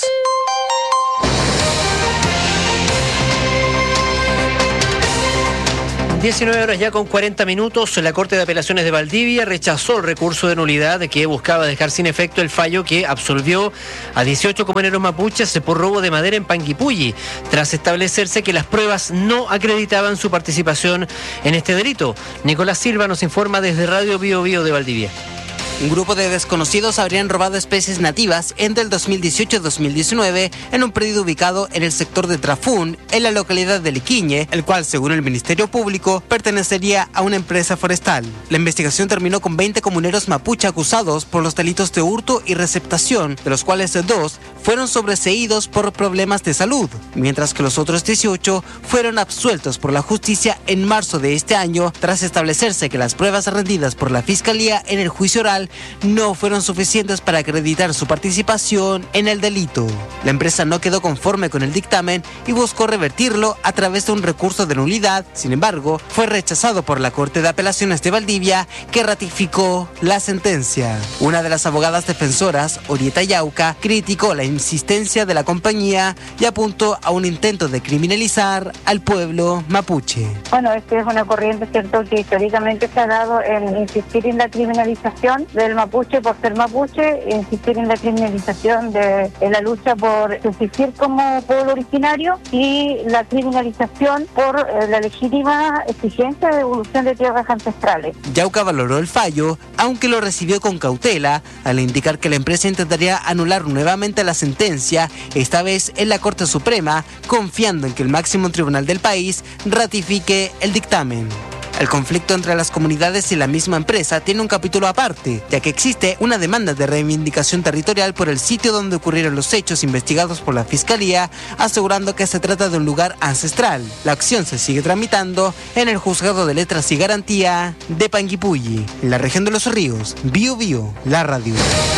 diecinueve horas ya con cuarenta minutos. La Corte de Apelaciones de Valdivia rechazó el recurso de nulidad que buscaba dejar sin efecto el fallo que absolvió a dieciocho comuneros mapuches por robo de madera en Panguipulli, tras establecerse que las pruebas no acreditaban su participación en este delito. Nicolás Silva nos informa desde Radio Bio Bio de Valdivia. Un grupo de desconocidos habrían robado especies nativas entre el dos mil dieciocho y dos mil diecinueve en un predio ubicado en el sector de Trafún, en la localidad de Liquiñe, el cual, según el Ministerio Público, pertenecería a una empresa forestal. La investigación terminó con veinte comuneros mapuche acusados por los delitos de hurto y receptación, de los cuales dos fueron sobreseídos por problemas de salud, mientras que los otros dieciocho fueron absueltos por la justicia en marzo de este año, tras establecerse que las pruebas rendidas por la Fiscalía en el juicio oral no fueron suficientes para acreditar su participación en el delito. La empresa no quedó conforme con el dictamen y buscó revertirlo a través de un recurso de nulidad. Sin embargo, fue rechazado por la Corte de Apelaciones de Valdivia, que ratificó la sentencia. Una de las abogadas defensoras, Orieta Yauca, criticó la insistencia de la compañía y apuntó a un intento de criminalizar al pueblo mapuche. Bueno, esta es una corriente, cierto, que históricamente se ha dado en insistir en la criminalización del mapuche por ser mapuche, insistir en la criminalización de en la lucha por subsistir como pueblo originario y la criminalización por eh, la legítima exigencia de devolución de tierras ancestrales. Yauca valoró el fallo, aunque lo recibió con cautela, al indicar que la empresa intentaría anular nuevamente la sentencia, esta vez en la Corte Suprema, confiando en que el máximo tribunal del país ratifique el dictamen. El conflicto entre las comunidades y la misma empresa tiene un capítulo aparte, ya que existe una demanda de reivindicación territorial por el sitio donde ocurrieron los hechos investigados por la Fiscalía, asegurando que se trata de un lugar ancestral. La acción se sigue tramitando en el Juzgado de Letras y Garantía de Panguipulli, en la región de Los Ríos. Bio Bio, la radio.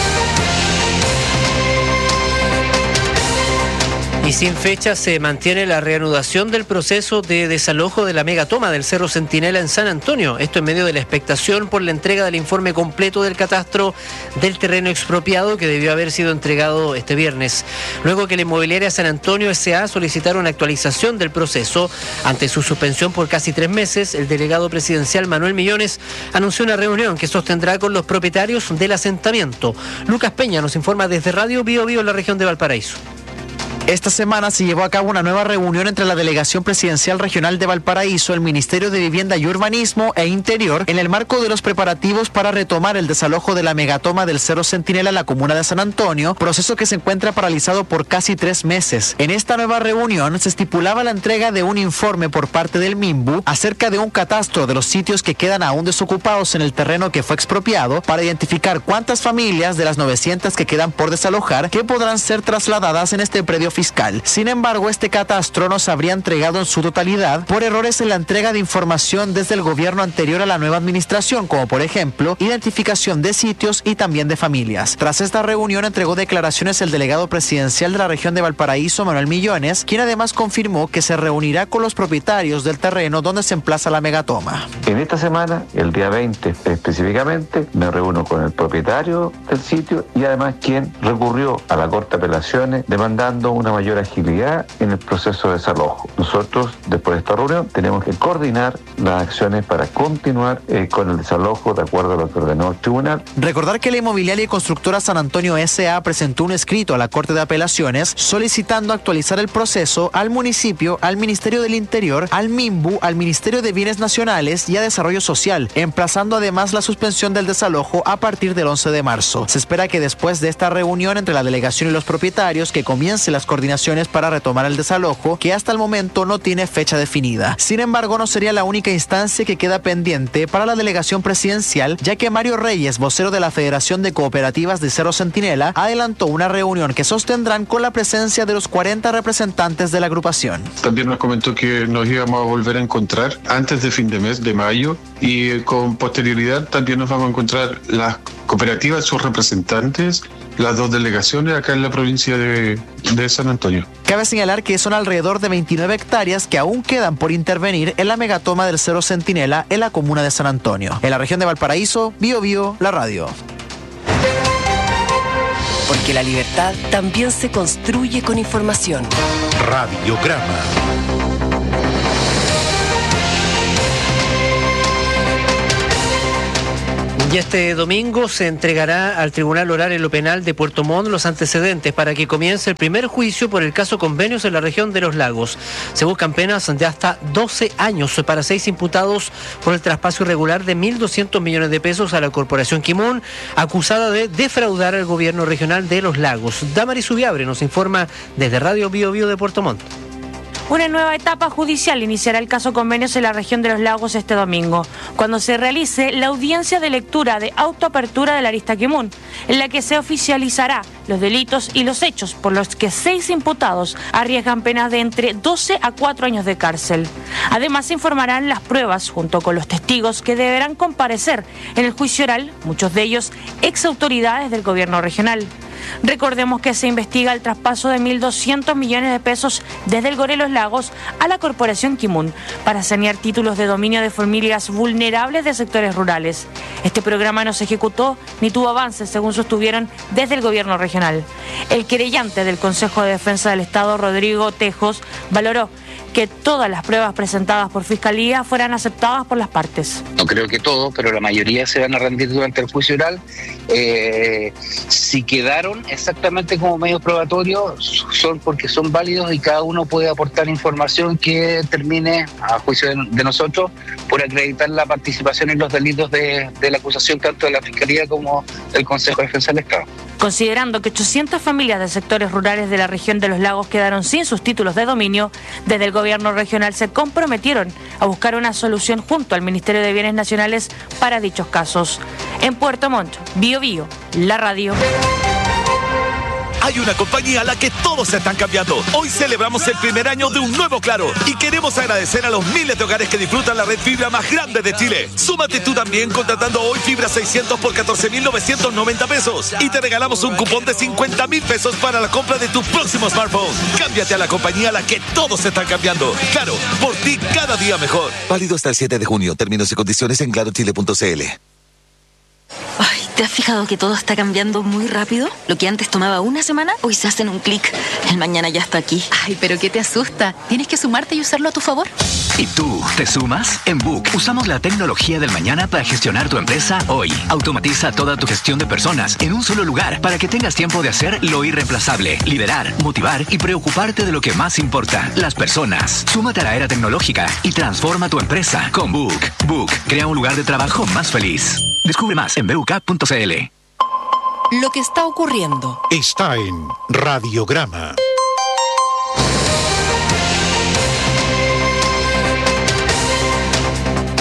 Y sin fecha se mantiene la reanudación del proceso de desalojo de la megatoma del Cerro Centinela en San Antonio. Esto en medio de la expectación por la entrega del informe completo del catastro del terreno expropiado, que debió haber sido entregado este viernes. Luego que la inmobiliaria San Antonio S A solicitaron una actualización del proceso ante su suspensión por casi tres meses, el delegado presidencial Manuel Millones anunció una reunión que sostendrá con los propietarios del asentamiento. Lucas Peña nos informa desde Radio Bio Bio en la región de Valparaíso. Esta semana se llevó a cabo una nueva reunión entre la Delegación Presidencial Regional de Valparaíso, el Ministerio de Vivienda y Urbanismo e Interior, en el marco de los preparativos para retomar el desalojo de la megatoma del Cerro Centinela en la comuna de San Antonio, proceso que se encuentra paralizado por casi tres meses. En esta nueva reunión se estipulaba la entrega de un informe por parte del MIMBU acerca de un catastro de los sitios que quedan aún desocupados en el terreno que fue expropiado, para identificar cuántas familias de las novecientas que quedan por desalojar que podrán ser trasladadas en este predio fiscal. Sin embargo, este catastro no se habría entregado en su totalidad por errores en la entrega de información desde el gobierno anterior a la nueva administración, como por ejemplo, identificación de sitios y también de familias. Tras esta reunión entregó declaraciones el delegado presidencial de la región de Valparaíso, Manuel Millones, quien además confirmó que se reunirá con los propietarios del terreno donde se emplaza la megatoma. En esta semana, el día veinte específicamente, me reúno con el propietario del sitio y además quien recurrió a la Corte de Apelaciones demandando una mayor agilidad en el proceso de desalojo. Nosotros, después de esta reunión, tenemos que coordinar las acciones para continuar eh, con el desalojo de acuerdo a lo que ordenó el tribunal. Recordar que la inmobiliaria y constructora San Antonio S A presentó un escrito a la Corte de Apelaciones solicitando actualizar el proceso al municipio, al Ministerio del Interior, al MIMBU, al Ministerio de Bienes Nacionales y a Desarrollo Social, emplazando además la suspensión del desalojo a partir del once de marzo. Se espera que después de esta reunión entre la delegación y los propietarios que comiencen las coordinaciones para retomar el desalojo, que hasta el momento no tiene fecha definida. Sin embargo, no sería la única instancia que queda pendiente para la delegación presidencial, ya que Mario Reyes, vocero de la Federación de Cooperativas de Cerro Centinela, adelantó una reunión que sostendrán con la presencia de los cuarenta representantes de la agrupación. También nos comentó que nos íbamos a volver a encontrar antes de fin de mes, de mayo, y con posterioridad también nos vamos a encontrar las cooperativas, sus representantes, las dos delegaciones acá en la provincia de, de San Antonio. Cabe señalar que son alrededor de veintinueve hectáreas que aún quedan por intervenir en la megatoma del Cerro Centinela en la comuna de San Antonio. En la región de Valparaíso, Bio Bio, la radio. Porque la libertad también se construye con información. Radiograma. Y este domingo se entregará al Tribunal Oral en lo Penal de Puerto Montt los antecedentes para que comience el primer juicio por el caso Convenios en la región de Los Lagos. Se buscan penas de hasta doce años para seis imputados por el traspaso irregular de mil doscientos millones de pesos a la Corporación Quimón, acusada de defraudar al gobierno regional de Los Lagos. Damaris Subiabre nos informa desde Radio Bio Bio de Puerto Montt. Una nueva etapa judicial iniciará el caso Convenios en la región de Los Lagos este domingo, cuando se realice la audiencia de lectura de autoapertura de la arista Quimón, en la que se oficializará los delitos y los hechos por los que seis imputados arriesgan penas de entre doce a cuatro años de cárcel. Además, se informarán las pruebas junto con los testigos que deberán comparecer en el juicio oral, muchos de ellos ex autoridades del gobierno regional. Recordemos que se investiga el traspaso de mil doscientos millones de pesos desde el Gore Los Lagos a la Corporación Quimón para sanear títulos de dominio de familias vulnerables de sectores rurales. Este programa no se ejecutó ni tuvo avances, según sostuvieron desde el gobierno regional. El querellante del Consejo de Defensa del Estado, Rodrigo Tejos, valoró que todas las pruebas presentadas por Fiscalía fueran aceptadas por las partes. No creo que todo, pero la mayoría se van a rendir durante el juicio oral. Eh, si quedaron exactamente como medios probatorios, son porque son válidos y cada uno puede aportar información que termine, a juicio de, de nosotros, por acreditar la participación en los delitos de, de la acusación tanto de la Fiscalía como del Consejo de Defensa del Estado. Considerando que ochocientas familias de sectores rurales de la región de Los Lagos quedaron sin sus títulos de dominio, desde el gobierno regional se comprometieron a buscar una solución junto al Ministerio de Bienes Nacionales para dichos casos. En Puerto Montt, Bio Bio, la radio. Hay una compañía a la que todos se están cambiando. Hoy celebramos el primer año de un nuevo Claro y queremos agradecer a los miles de hogares que disfrutan la red fibra más grande de Chile. Súmate tú también contratando hoy fibra seiscientos por catorce mil novecientos noventa pesos y te regalamos un cupón de cincuenta mil pesos para la compra de tu próximo smartphone. Cámbiate a la compañía a la que todos se están cambiando. Claro, por ti cada día mejor. Válido hasta el siete de junio. Términos y condiciones en claro chile punto c l. Ay, ¿te has fijado que todo está cambiando muy rápido? Lo que antes tomaba una semana, hoy se hace en un clic. El mañana ya está aquí. Ay, pero ¿qué te asusta? Tienes que sumarte y usarlo a tu favor. ¿Y tú, te sumas? En Book usamos la tecnología del mañana para gestionar tu empresa hoy. Automatiza toda tu gestión de personas en un solo lugar para que tengas tiempo de hacer lo irreemplazable, liderar, motivar y preocuparte de lo que más importa, las personas. Súmate a la era tecnológica y transforma tu empresa con Book. Book crea un lugar de trabajo más feliz. Descubre más en b u k punto c l. Lo que está ocurriendo está en Radiograma.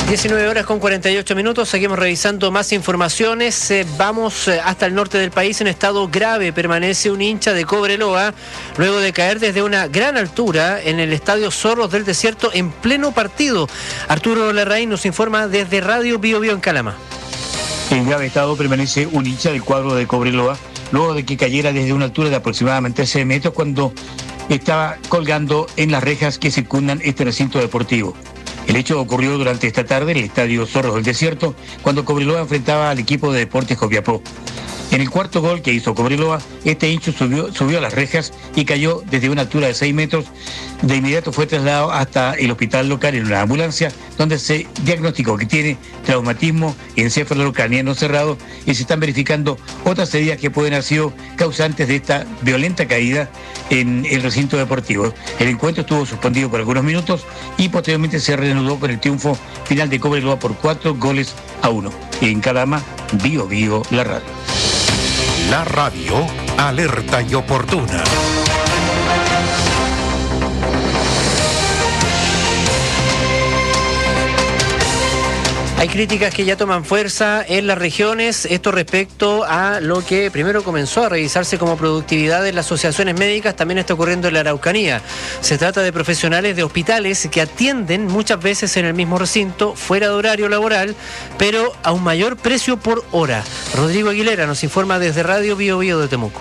diecinueve horas con cuarenta y ocho minutos, seguimos revisando más informaciones. Eh, vamos eh, hasta el norte del país. En estado grave permanece un hincha de Cobreloa luego de caer desde una gran altura en el estadio Zorros del Desierto en pleno partido. Arturo Larraín nos informa desde Radio Bio Bio en Calama. En grave estado permanece un hincha del cuadro de Cobreloa luego de que cayera desde una altura de aproximadamente seis metros cuando estaba colgando en las rejas que circundan este recinto deportivo. El hecho ocurrió durante esta tarde en el estadio Zorros del Desierto, cuando Cobreloa enfrentaba al equipo de Deportes Copiapó. En el cuarto gol que hizo Cobreloa, este hincho subió, subió a las rejas y cayó desde una altura de seis metros. De inmediato fue trasladado hasta el hospital local en una ambulancia, donde se diagnosticó que tiene traumatismo encefalocraniano cerrado y se están verificando otras heridas que pueden haber sido causantes de esta violenta caída en el recinto deportivo. El encuentro estuvo suspendido por algunos minutos y posteriormente se reanudó con el triunfo final de Cobreloa por cuatro goles a uno. En Calama, Bio Bio, la radio. La radio, alerta y oportuna. Hay críticas que ya toman fuerza en las regiones, esto respecto a lo que primero comenzó a revisarse como productividad en las asociaciones médicas, también está ocurriendo en la Araucanía. Se trata de profesionales de hospitales que atienden muchas veces en el mismo recinto, fuera de horario laboral, pero a un mayor precio por hora. Rodrigo Aguilera nos informa desde Radio Bio Bio de Temuco.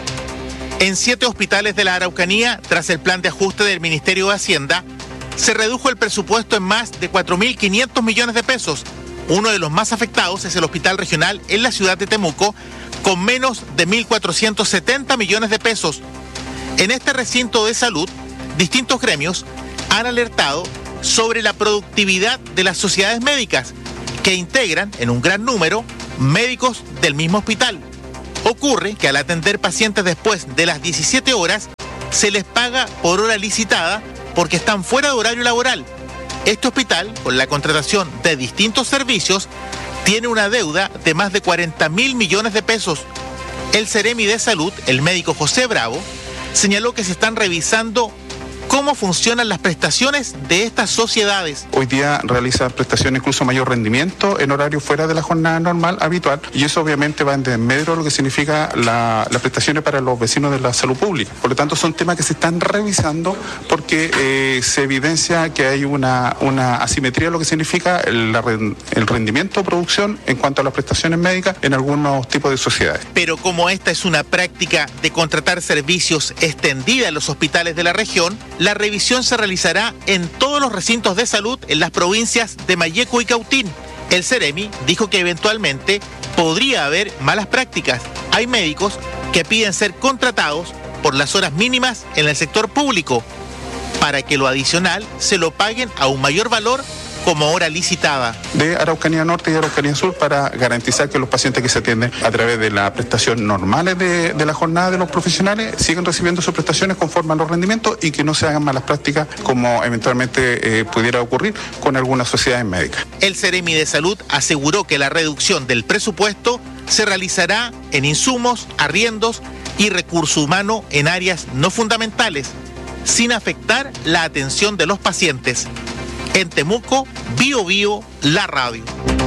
En siete hospitales de la Araucanía, tras el plan de ajuste del Ministerio de Hacienda, se redujo el presupuesto en más de cuatro mil quinientos millones de pesos. Uno de los más afectados es el hospital regional en la ciudad de Temuco, con menos de mil cuatrocientos setenta millones de pesos. En este recinto de salud, distintos gremios han alertado sobre la productividad de las sociedades médicas, que integran en un gran número médicos del mismo hospital. Ocurre que al atender pacientes después de las diecisiete horas, se les paga por hora licitada porque están fuera de horario laboral. Este hospital, con la contratación de distintos servicios, tiene una deuda de más de cuarenta mil millones de pesos. El Ceremi de Salud, el médico José Bravo, señaló que se están revisando cómo funcionan las prestaciones de estas sociedades. Hoy día realiza prestaciones incluso mayor rendimiento en horario fuera de la jornada normal habitual, y eso obviamente va en desmedro de lo que significa la, las prestaciones para los vecinos de la salud pública. Por lo tanto, son temas que se están revisando porque eh, se evidencia que hay una, una asimetría de lo que significa el, la, el rendimiento o producción en cuanto a las prestaciones médicas en algunos tipos de sociedades. Pero como esta es una práctica de contratar servicios extendida en los hospitales de la región, la revisión se realizará en todos los recintos de salud en las provincias de Malleco y Cautín. El Ceremi dijo que eventualmente podría haber malas prácticas. Hay médicos que piden ser contratados por las horas mínimas en el sector público, para que lo adicional se lo paguen a un mayor valor como hora licitada. De Araucanía Norte y Araucanía Sur, para garantizar que los pacientes que se atienden a través de la prestación normales de, de la jornada de los profesionales siguen recibiendo sus prestaciones conforme a los rendimientos y que no se hagan malas prácticas como eventualmente eh, pudiera ocurrir con algunas sociedades médicas. El Ceremi de Salud aseguró que la reducción del presupuesto se realizará en insumos, arriendos y recurso humano en áreas no fundamentales, sin afectar la atención de los pacientes. En Temuco, Bio Bio, la radio.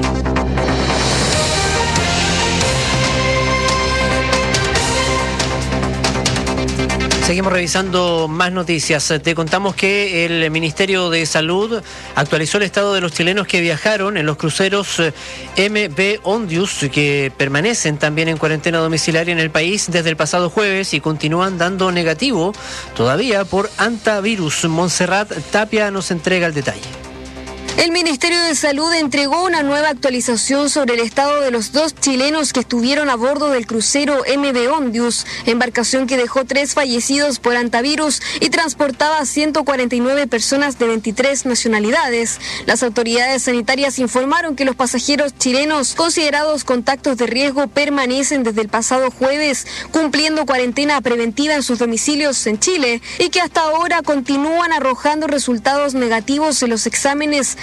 Seguimos revisando más noticias. Te contamos que el Ministerio de Salud actualizó el estado de los chilenos que viajaron en los cruceros M V Ondius, que permanecen también en cuarentena domiciliaria en el país desde el pasado jueves y continúan dando negativo todavía por hantavirus. Montserrat Tapia nos entrega el detalle. El Ministerio de Salud entregó una nueva actualización sobre el estado de los dos chilenos que estuvieron a bordo del crucero M V Ondius, embarcación que dejó tres fallecidos por hantavirus y transportaba a ciento cuarenta y nueve personas de veintitrés nacionalidades. Las autoridades sanitarias informaron que los pasajeros chilenos considerados contactos de riesgo permanecen desde el pasado jueves cumpliendo cuarentena preventiva en sus domicilios en Chile y que hasta ahora continúan arrojando resultados negativos en los exámenes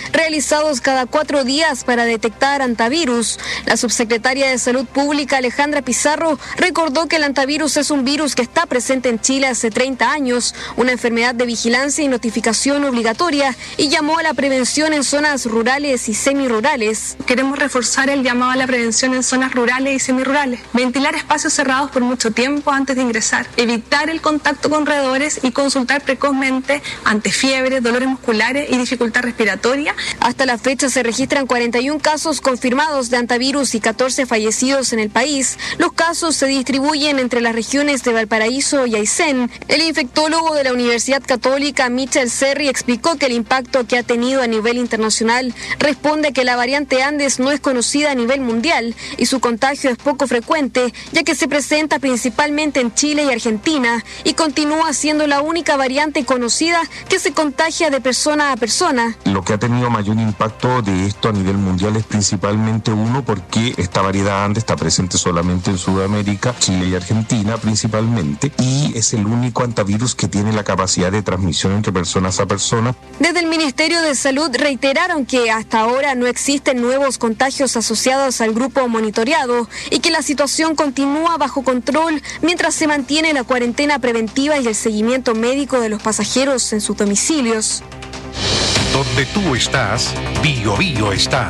realizados cada cuatro días para detectar antivirus. La subsecretaria de Salud Pública, Alejandra Pizarro, recordó que el antivirus es un virus que está presente en Chile hace treinta años, una enfermedad de vigilancia y notificación obligatoria, y llamó a la prevención en zonas rurales y semirurales. Queremos reforzar el llamado a la prevención en zonas rurales y semirurales, ventilar espacios cerrados por mucho tiempo antes de ingresar, evitar el contacto con roedores y consultar precozmente ante fiebre, dolores musculares y dificultad respiratoria. Hasta la fecha se registran cuarenta y uno casos confirmados de antivirus y catorce fallecidos en el país. Los casos se distribuyen entre las regiones de Valparaíso y Aysén. El infectólogo de la Universidad Católica, Michel Serri, explicó que el impacto que ha tenido a nivel internacional responde a que la variante Andes no es conocida a nivel mundial y su contagio es poco frecuente, ya que se presenta principalmente en Chile y Argentina y continúa siendo la única variante conocida que se contagia de persona a persona. Lo que ha tenido mayor impacto de esto a nivel mundial es principalmente uno porque esta variedad Andes está presente solamente en Sudamérica, Chile y Argentina principalmente, y es el único antivirus que tiene la capacidad de transmisión entre personas a personas. Desde el Ministerio de Salud reiteraron que hasta ahora no existen nuevos contagios asociados al grupo monitoreado y que la situación continúa bajo control mientras se mantiene la cuarentena preventiva y el seguimiento médico de los pasajeros en sus domicilios. Donde tú estás, Bio Bio está.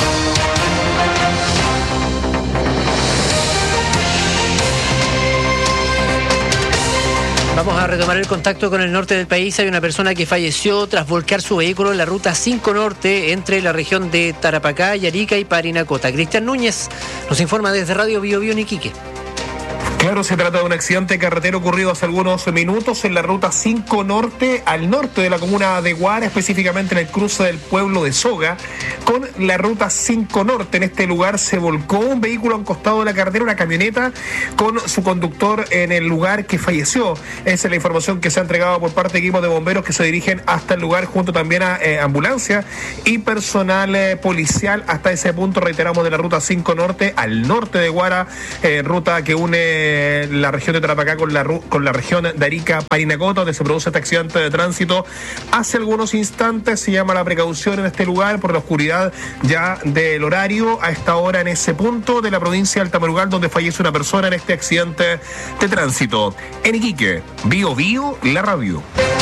Vamos a retomar el contacto con el norte del país. Hay una persona que falleció tras volcar su vehículo en la ruta cinco Norte entre la región de Tarapacá, Arica y Parinacota. Cristian Núñez nos informa desde Radio Bio Bio en Iquique. Claro, se trata de un accidente carretero ocurrido hace algunos minutos en la ruta cinco Norte, al norte de la comuna de Guara, específicamente en el cruce del pueblo de Soga, con la ruta cinco Norte. En este lugar se volcó un vehículo a un costado de la carretera, una camioneta, con su conductor en el lugar que falleció. Esa es la información que se ha entregado por parte de equipos de bomberos que se dirigen hasta el lugar, junto también a eh, ambulancia y personal eh, policial hasta ese punto, reiteramos, de la ruta cinco Norte, al norte de Guara, eh, ruta que une la región de Tarapacá con la, con la región de Arica, Parinacota, donde se produce este accidente de tránsito. Hace algunos instantes se llama la precaución en este lugar por la oscuridad ya del horario, a esta hora en ese punto de la provincia de Altamurugal, donde fallece una persona en este accidente de tránsito. En Iquique, Bio Bio, la radio.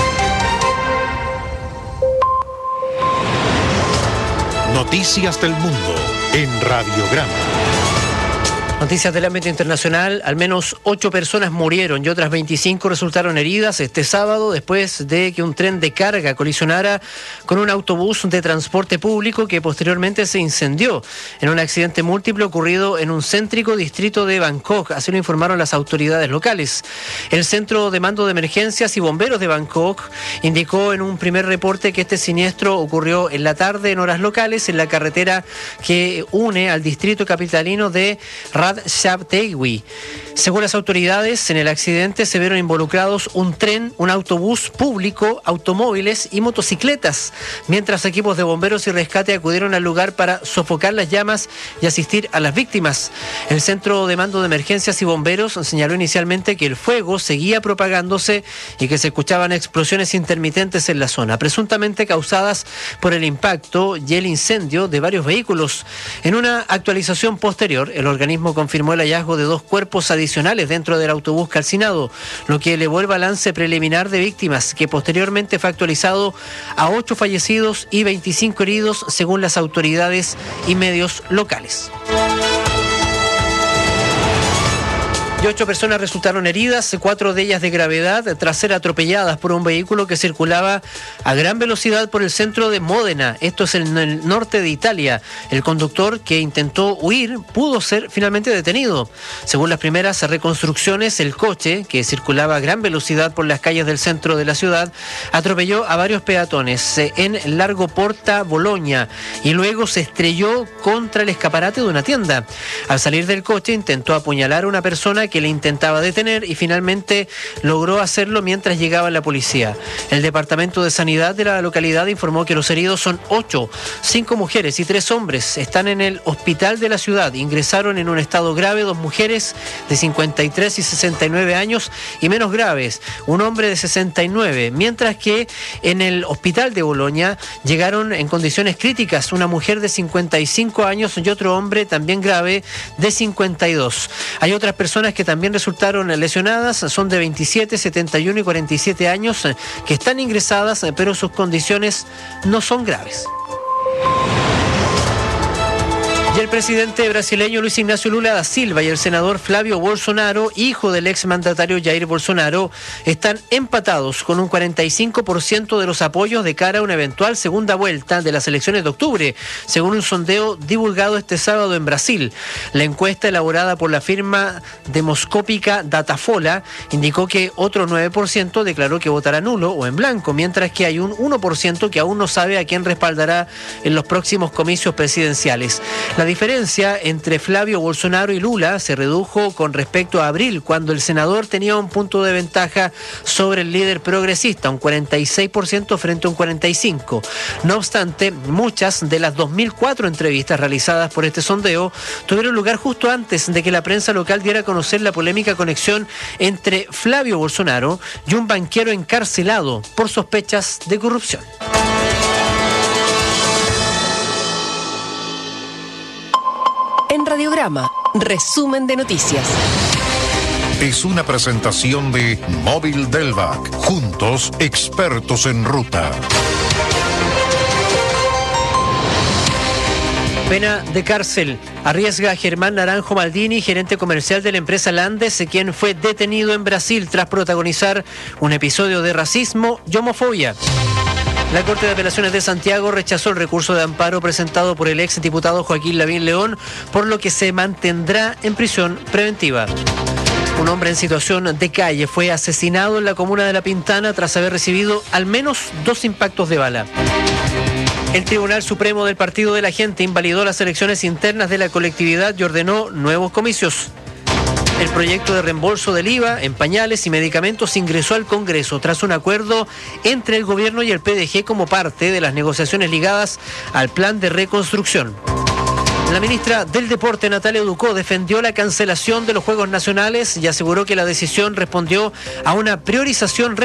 Noticias del mundo en Radiograma. Noticias del ámbito internacional. Al menos ocho personas murieron y otras veinticinco resultaron heridas este sábado después de que un tren de carga colisionara con un autobús de transporte público que posteriormente se incendió en un accidente múltiple ocurrido en un céntrico distrito de Bangkok. Así lo informaron las autoridades locales. El Centro de Mando de Emergencias y Bomberos de Bangkok indicó en un primer reporte que este siniestro ocurrió en la tarde en horas locales en la carretera que une al distrito capitalino de Ratchaburi. Según las autoridades, en el accidente se vieron involucrados un tren, un autobús público, automóviles y motocicletas, mientras equipos de bomberos y rescate acudieron al lugar para sofocar las llamas y asistir a las víctimas. El Centro de Mando de Emergencias y Bomberos señaló inicialmente que el fuego seguía propagándose y que se escuchaban explosiones intermitentes en la zona, presuntamente causadas por el impacto y el incendio de varios vehículos. En una actualización posterior, el organismo confirmó el hallazgo de dos cuerpos adicionales dentro del autobús calcinado, lo que elevó el balance preliminar de víctimas, que posteriormente fue actualizado a ocho fallecidos y veinticinco heridos, según las autoridades y medios locales. Y ocho personas resultaron heridas, cuatro de ellas de gravedad, tras ser atropelladas por un vehículo que circulaba a gran velocidad por el centro de Módena. Esto es en el norte de Italia. El conductor, que intentó huir, pudo ser finalmente detenido. Según las primeras reconstrucciones, el coche, que circulaba a gran velocidad por las calles del centro de la ciudad, atropelló a varios peatones en Largo Porta Bologna y luego se estrelló contra el escaparate de una tienda. Al salir del coche intentó apuñalar a una persona que que le intentaba detener y finalmente logró hacerlo mientras llegaba la policía. El Departamento de Sanidad de la localidad informó que los heridos son ocho, cinco mujeres y tres hombres. Están en el hospital de la ciudad. Ingresaron en un estado grave dos mujeres de cincuenta y tres y sesenta y nueve años y menos graves, un hombre de sesenta y nueve, mientras que en el hospital de Bolonia llegaron en condiciones críticas una mujer de cincuenta y cinco años y otro hombre también grave de cincuenta y dos. Hay otras personas que también resultaron lesionadas, son de veintisiete, setenta y uno y cuarenta y siete años, que están ingresadas, pero sus condiciones no son graves. Y el presidente brasileño Luis Ignacio Lula da Silva y el senador Flavio Bolsonaro, hijo del exmandatario Jair Bolsonaro, están empatados con un cuarenta y cinco por ciento de los apoyos de cara a una eventual segunda vuelta de las elecciones de octubre, según un sondeo divulgado este sábado en Brasil. La encuesta elaborada por la firma demoscópica Datafolha indicó que otro nueve por ciento declaró que votará nulo o en blanco, mientras que hay un uno por ciento que aún no sabe a quién respaldará en los próximos comicios presidenciales. La diferencia entre Flavio Bolsonaro y Lula se redujo con respecto a abril, cuando el senador tenía un punto de ventaja sobre el líder progresista, un cuarenta y seis por ciento frente a un cuarenta y cinco por ciento. No obstante, muchas de las dos mil cuatro entrevistas realizadas por este sondeo tuvieron lugar justo antes de que la prensa local diera a conocer la polémica conexión entre Flavio Bolsonaro y un banquero encarcelado por sospechas de corrupción. En Radiograma, resumen de noticias. Es una presentación de Móvil Delvac. Juntos, expertos en ruta. Pena de cárcel arriesga a Germán Naranjo Maldini, gerente comercial de la empresa Landes, quien fue detenido en Brasil tras protagonizar un episodio de racismo y homofobia. La Corte de Apelaciones de Santiago rechazó el recurso de amparo presentado por el ex diputado Joaquín Lavín León, por lo que se mantendrá en prisión preventiva. Un hombre en situación de calle fue asesinado en la comuna de La Pintana tras haber recibido al menos dos impactos de bala. El Tribunal Supremo del Partido de la Gente invalidó las elecciones internas de la colectividad y ordenó nuevos comicios. El proyecto de reembolso del I V A en pañales y medicamentos ingresó al Congreso tras un acuerdo entre el gobierno y el P D G como parte de las negociaciones ligadas al plan de reconstrucción. La ministra del Deporte, Natalia Ducó, defendió la cancelación de los Juegos Nacionales y aseguró que la decisión respondió a una priorización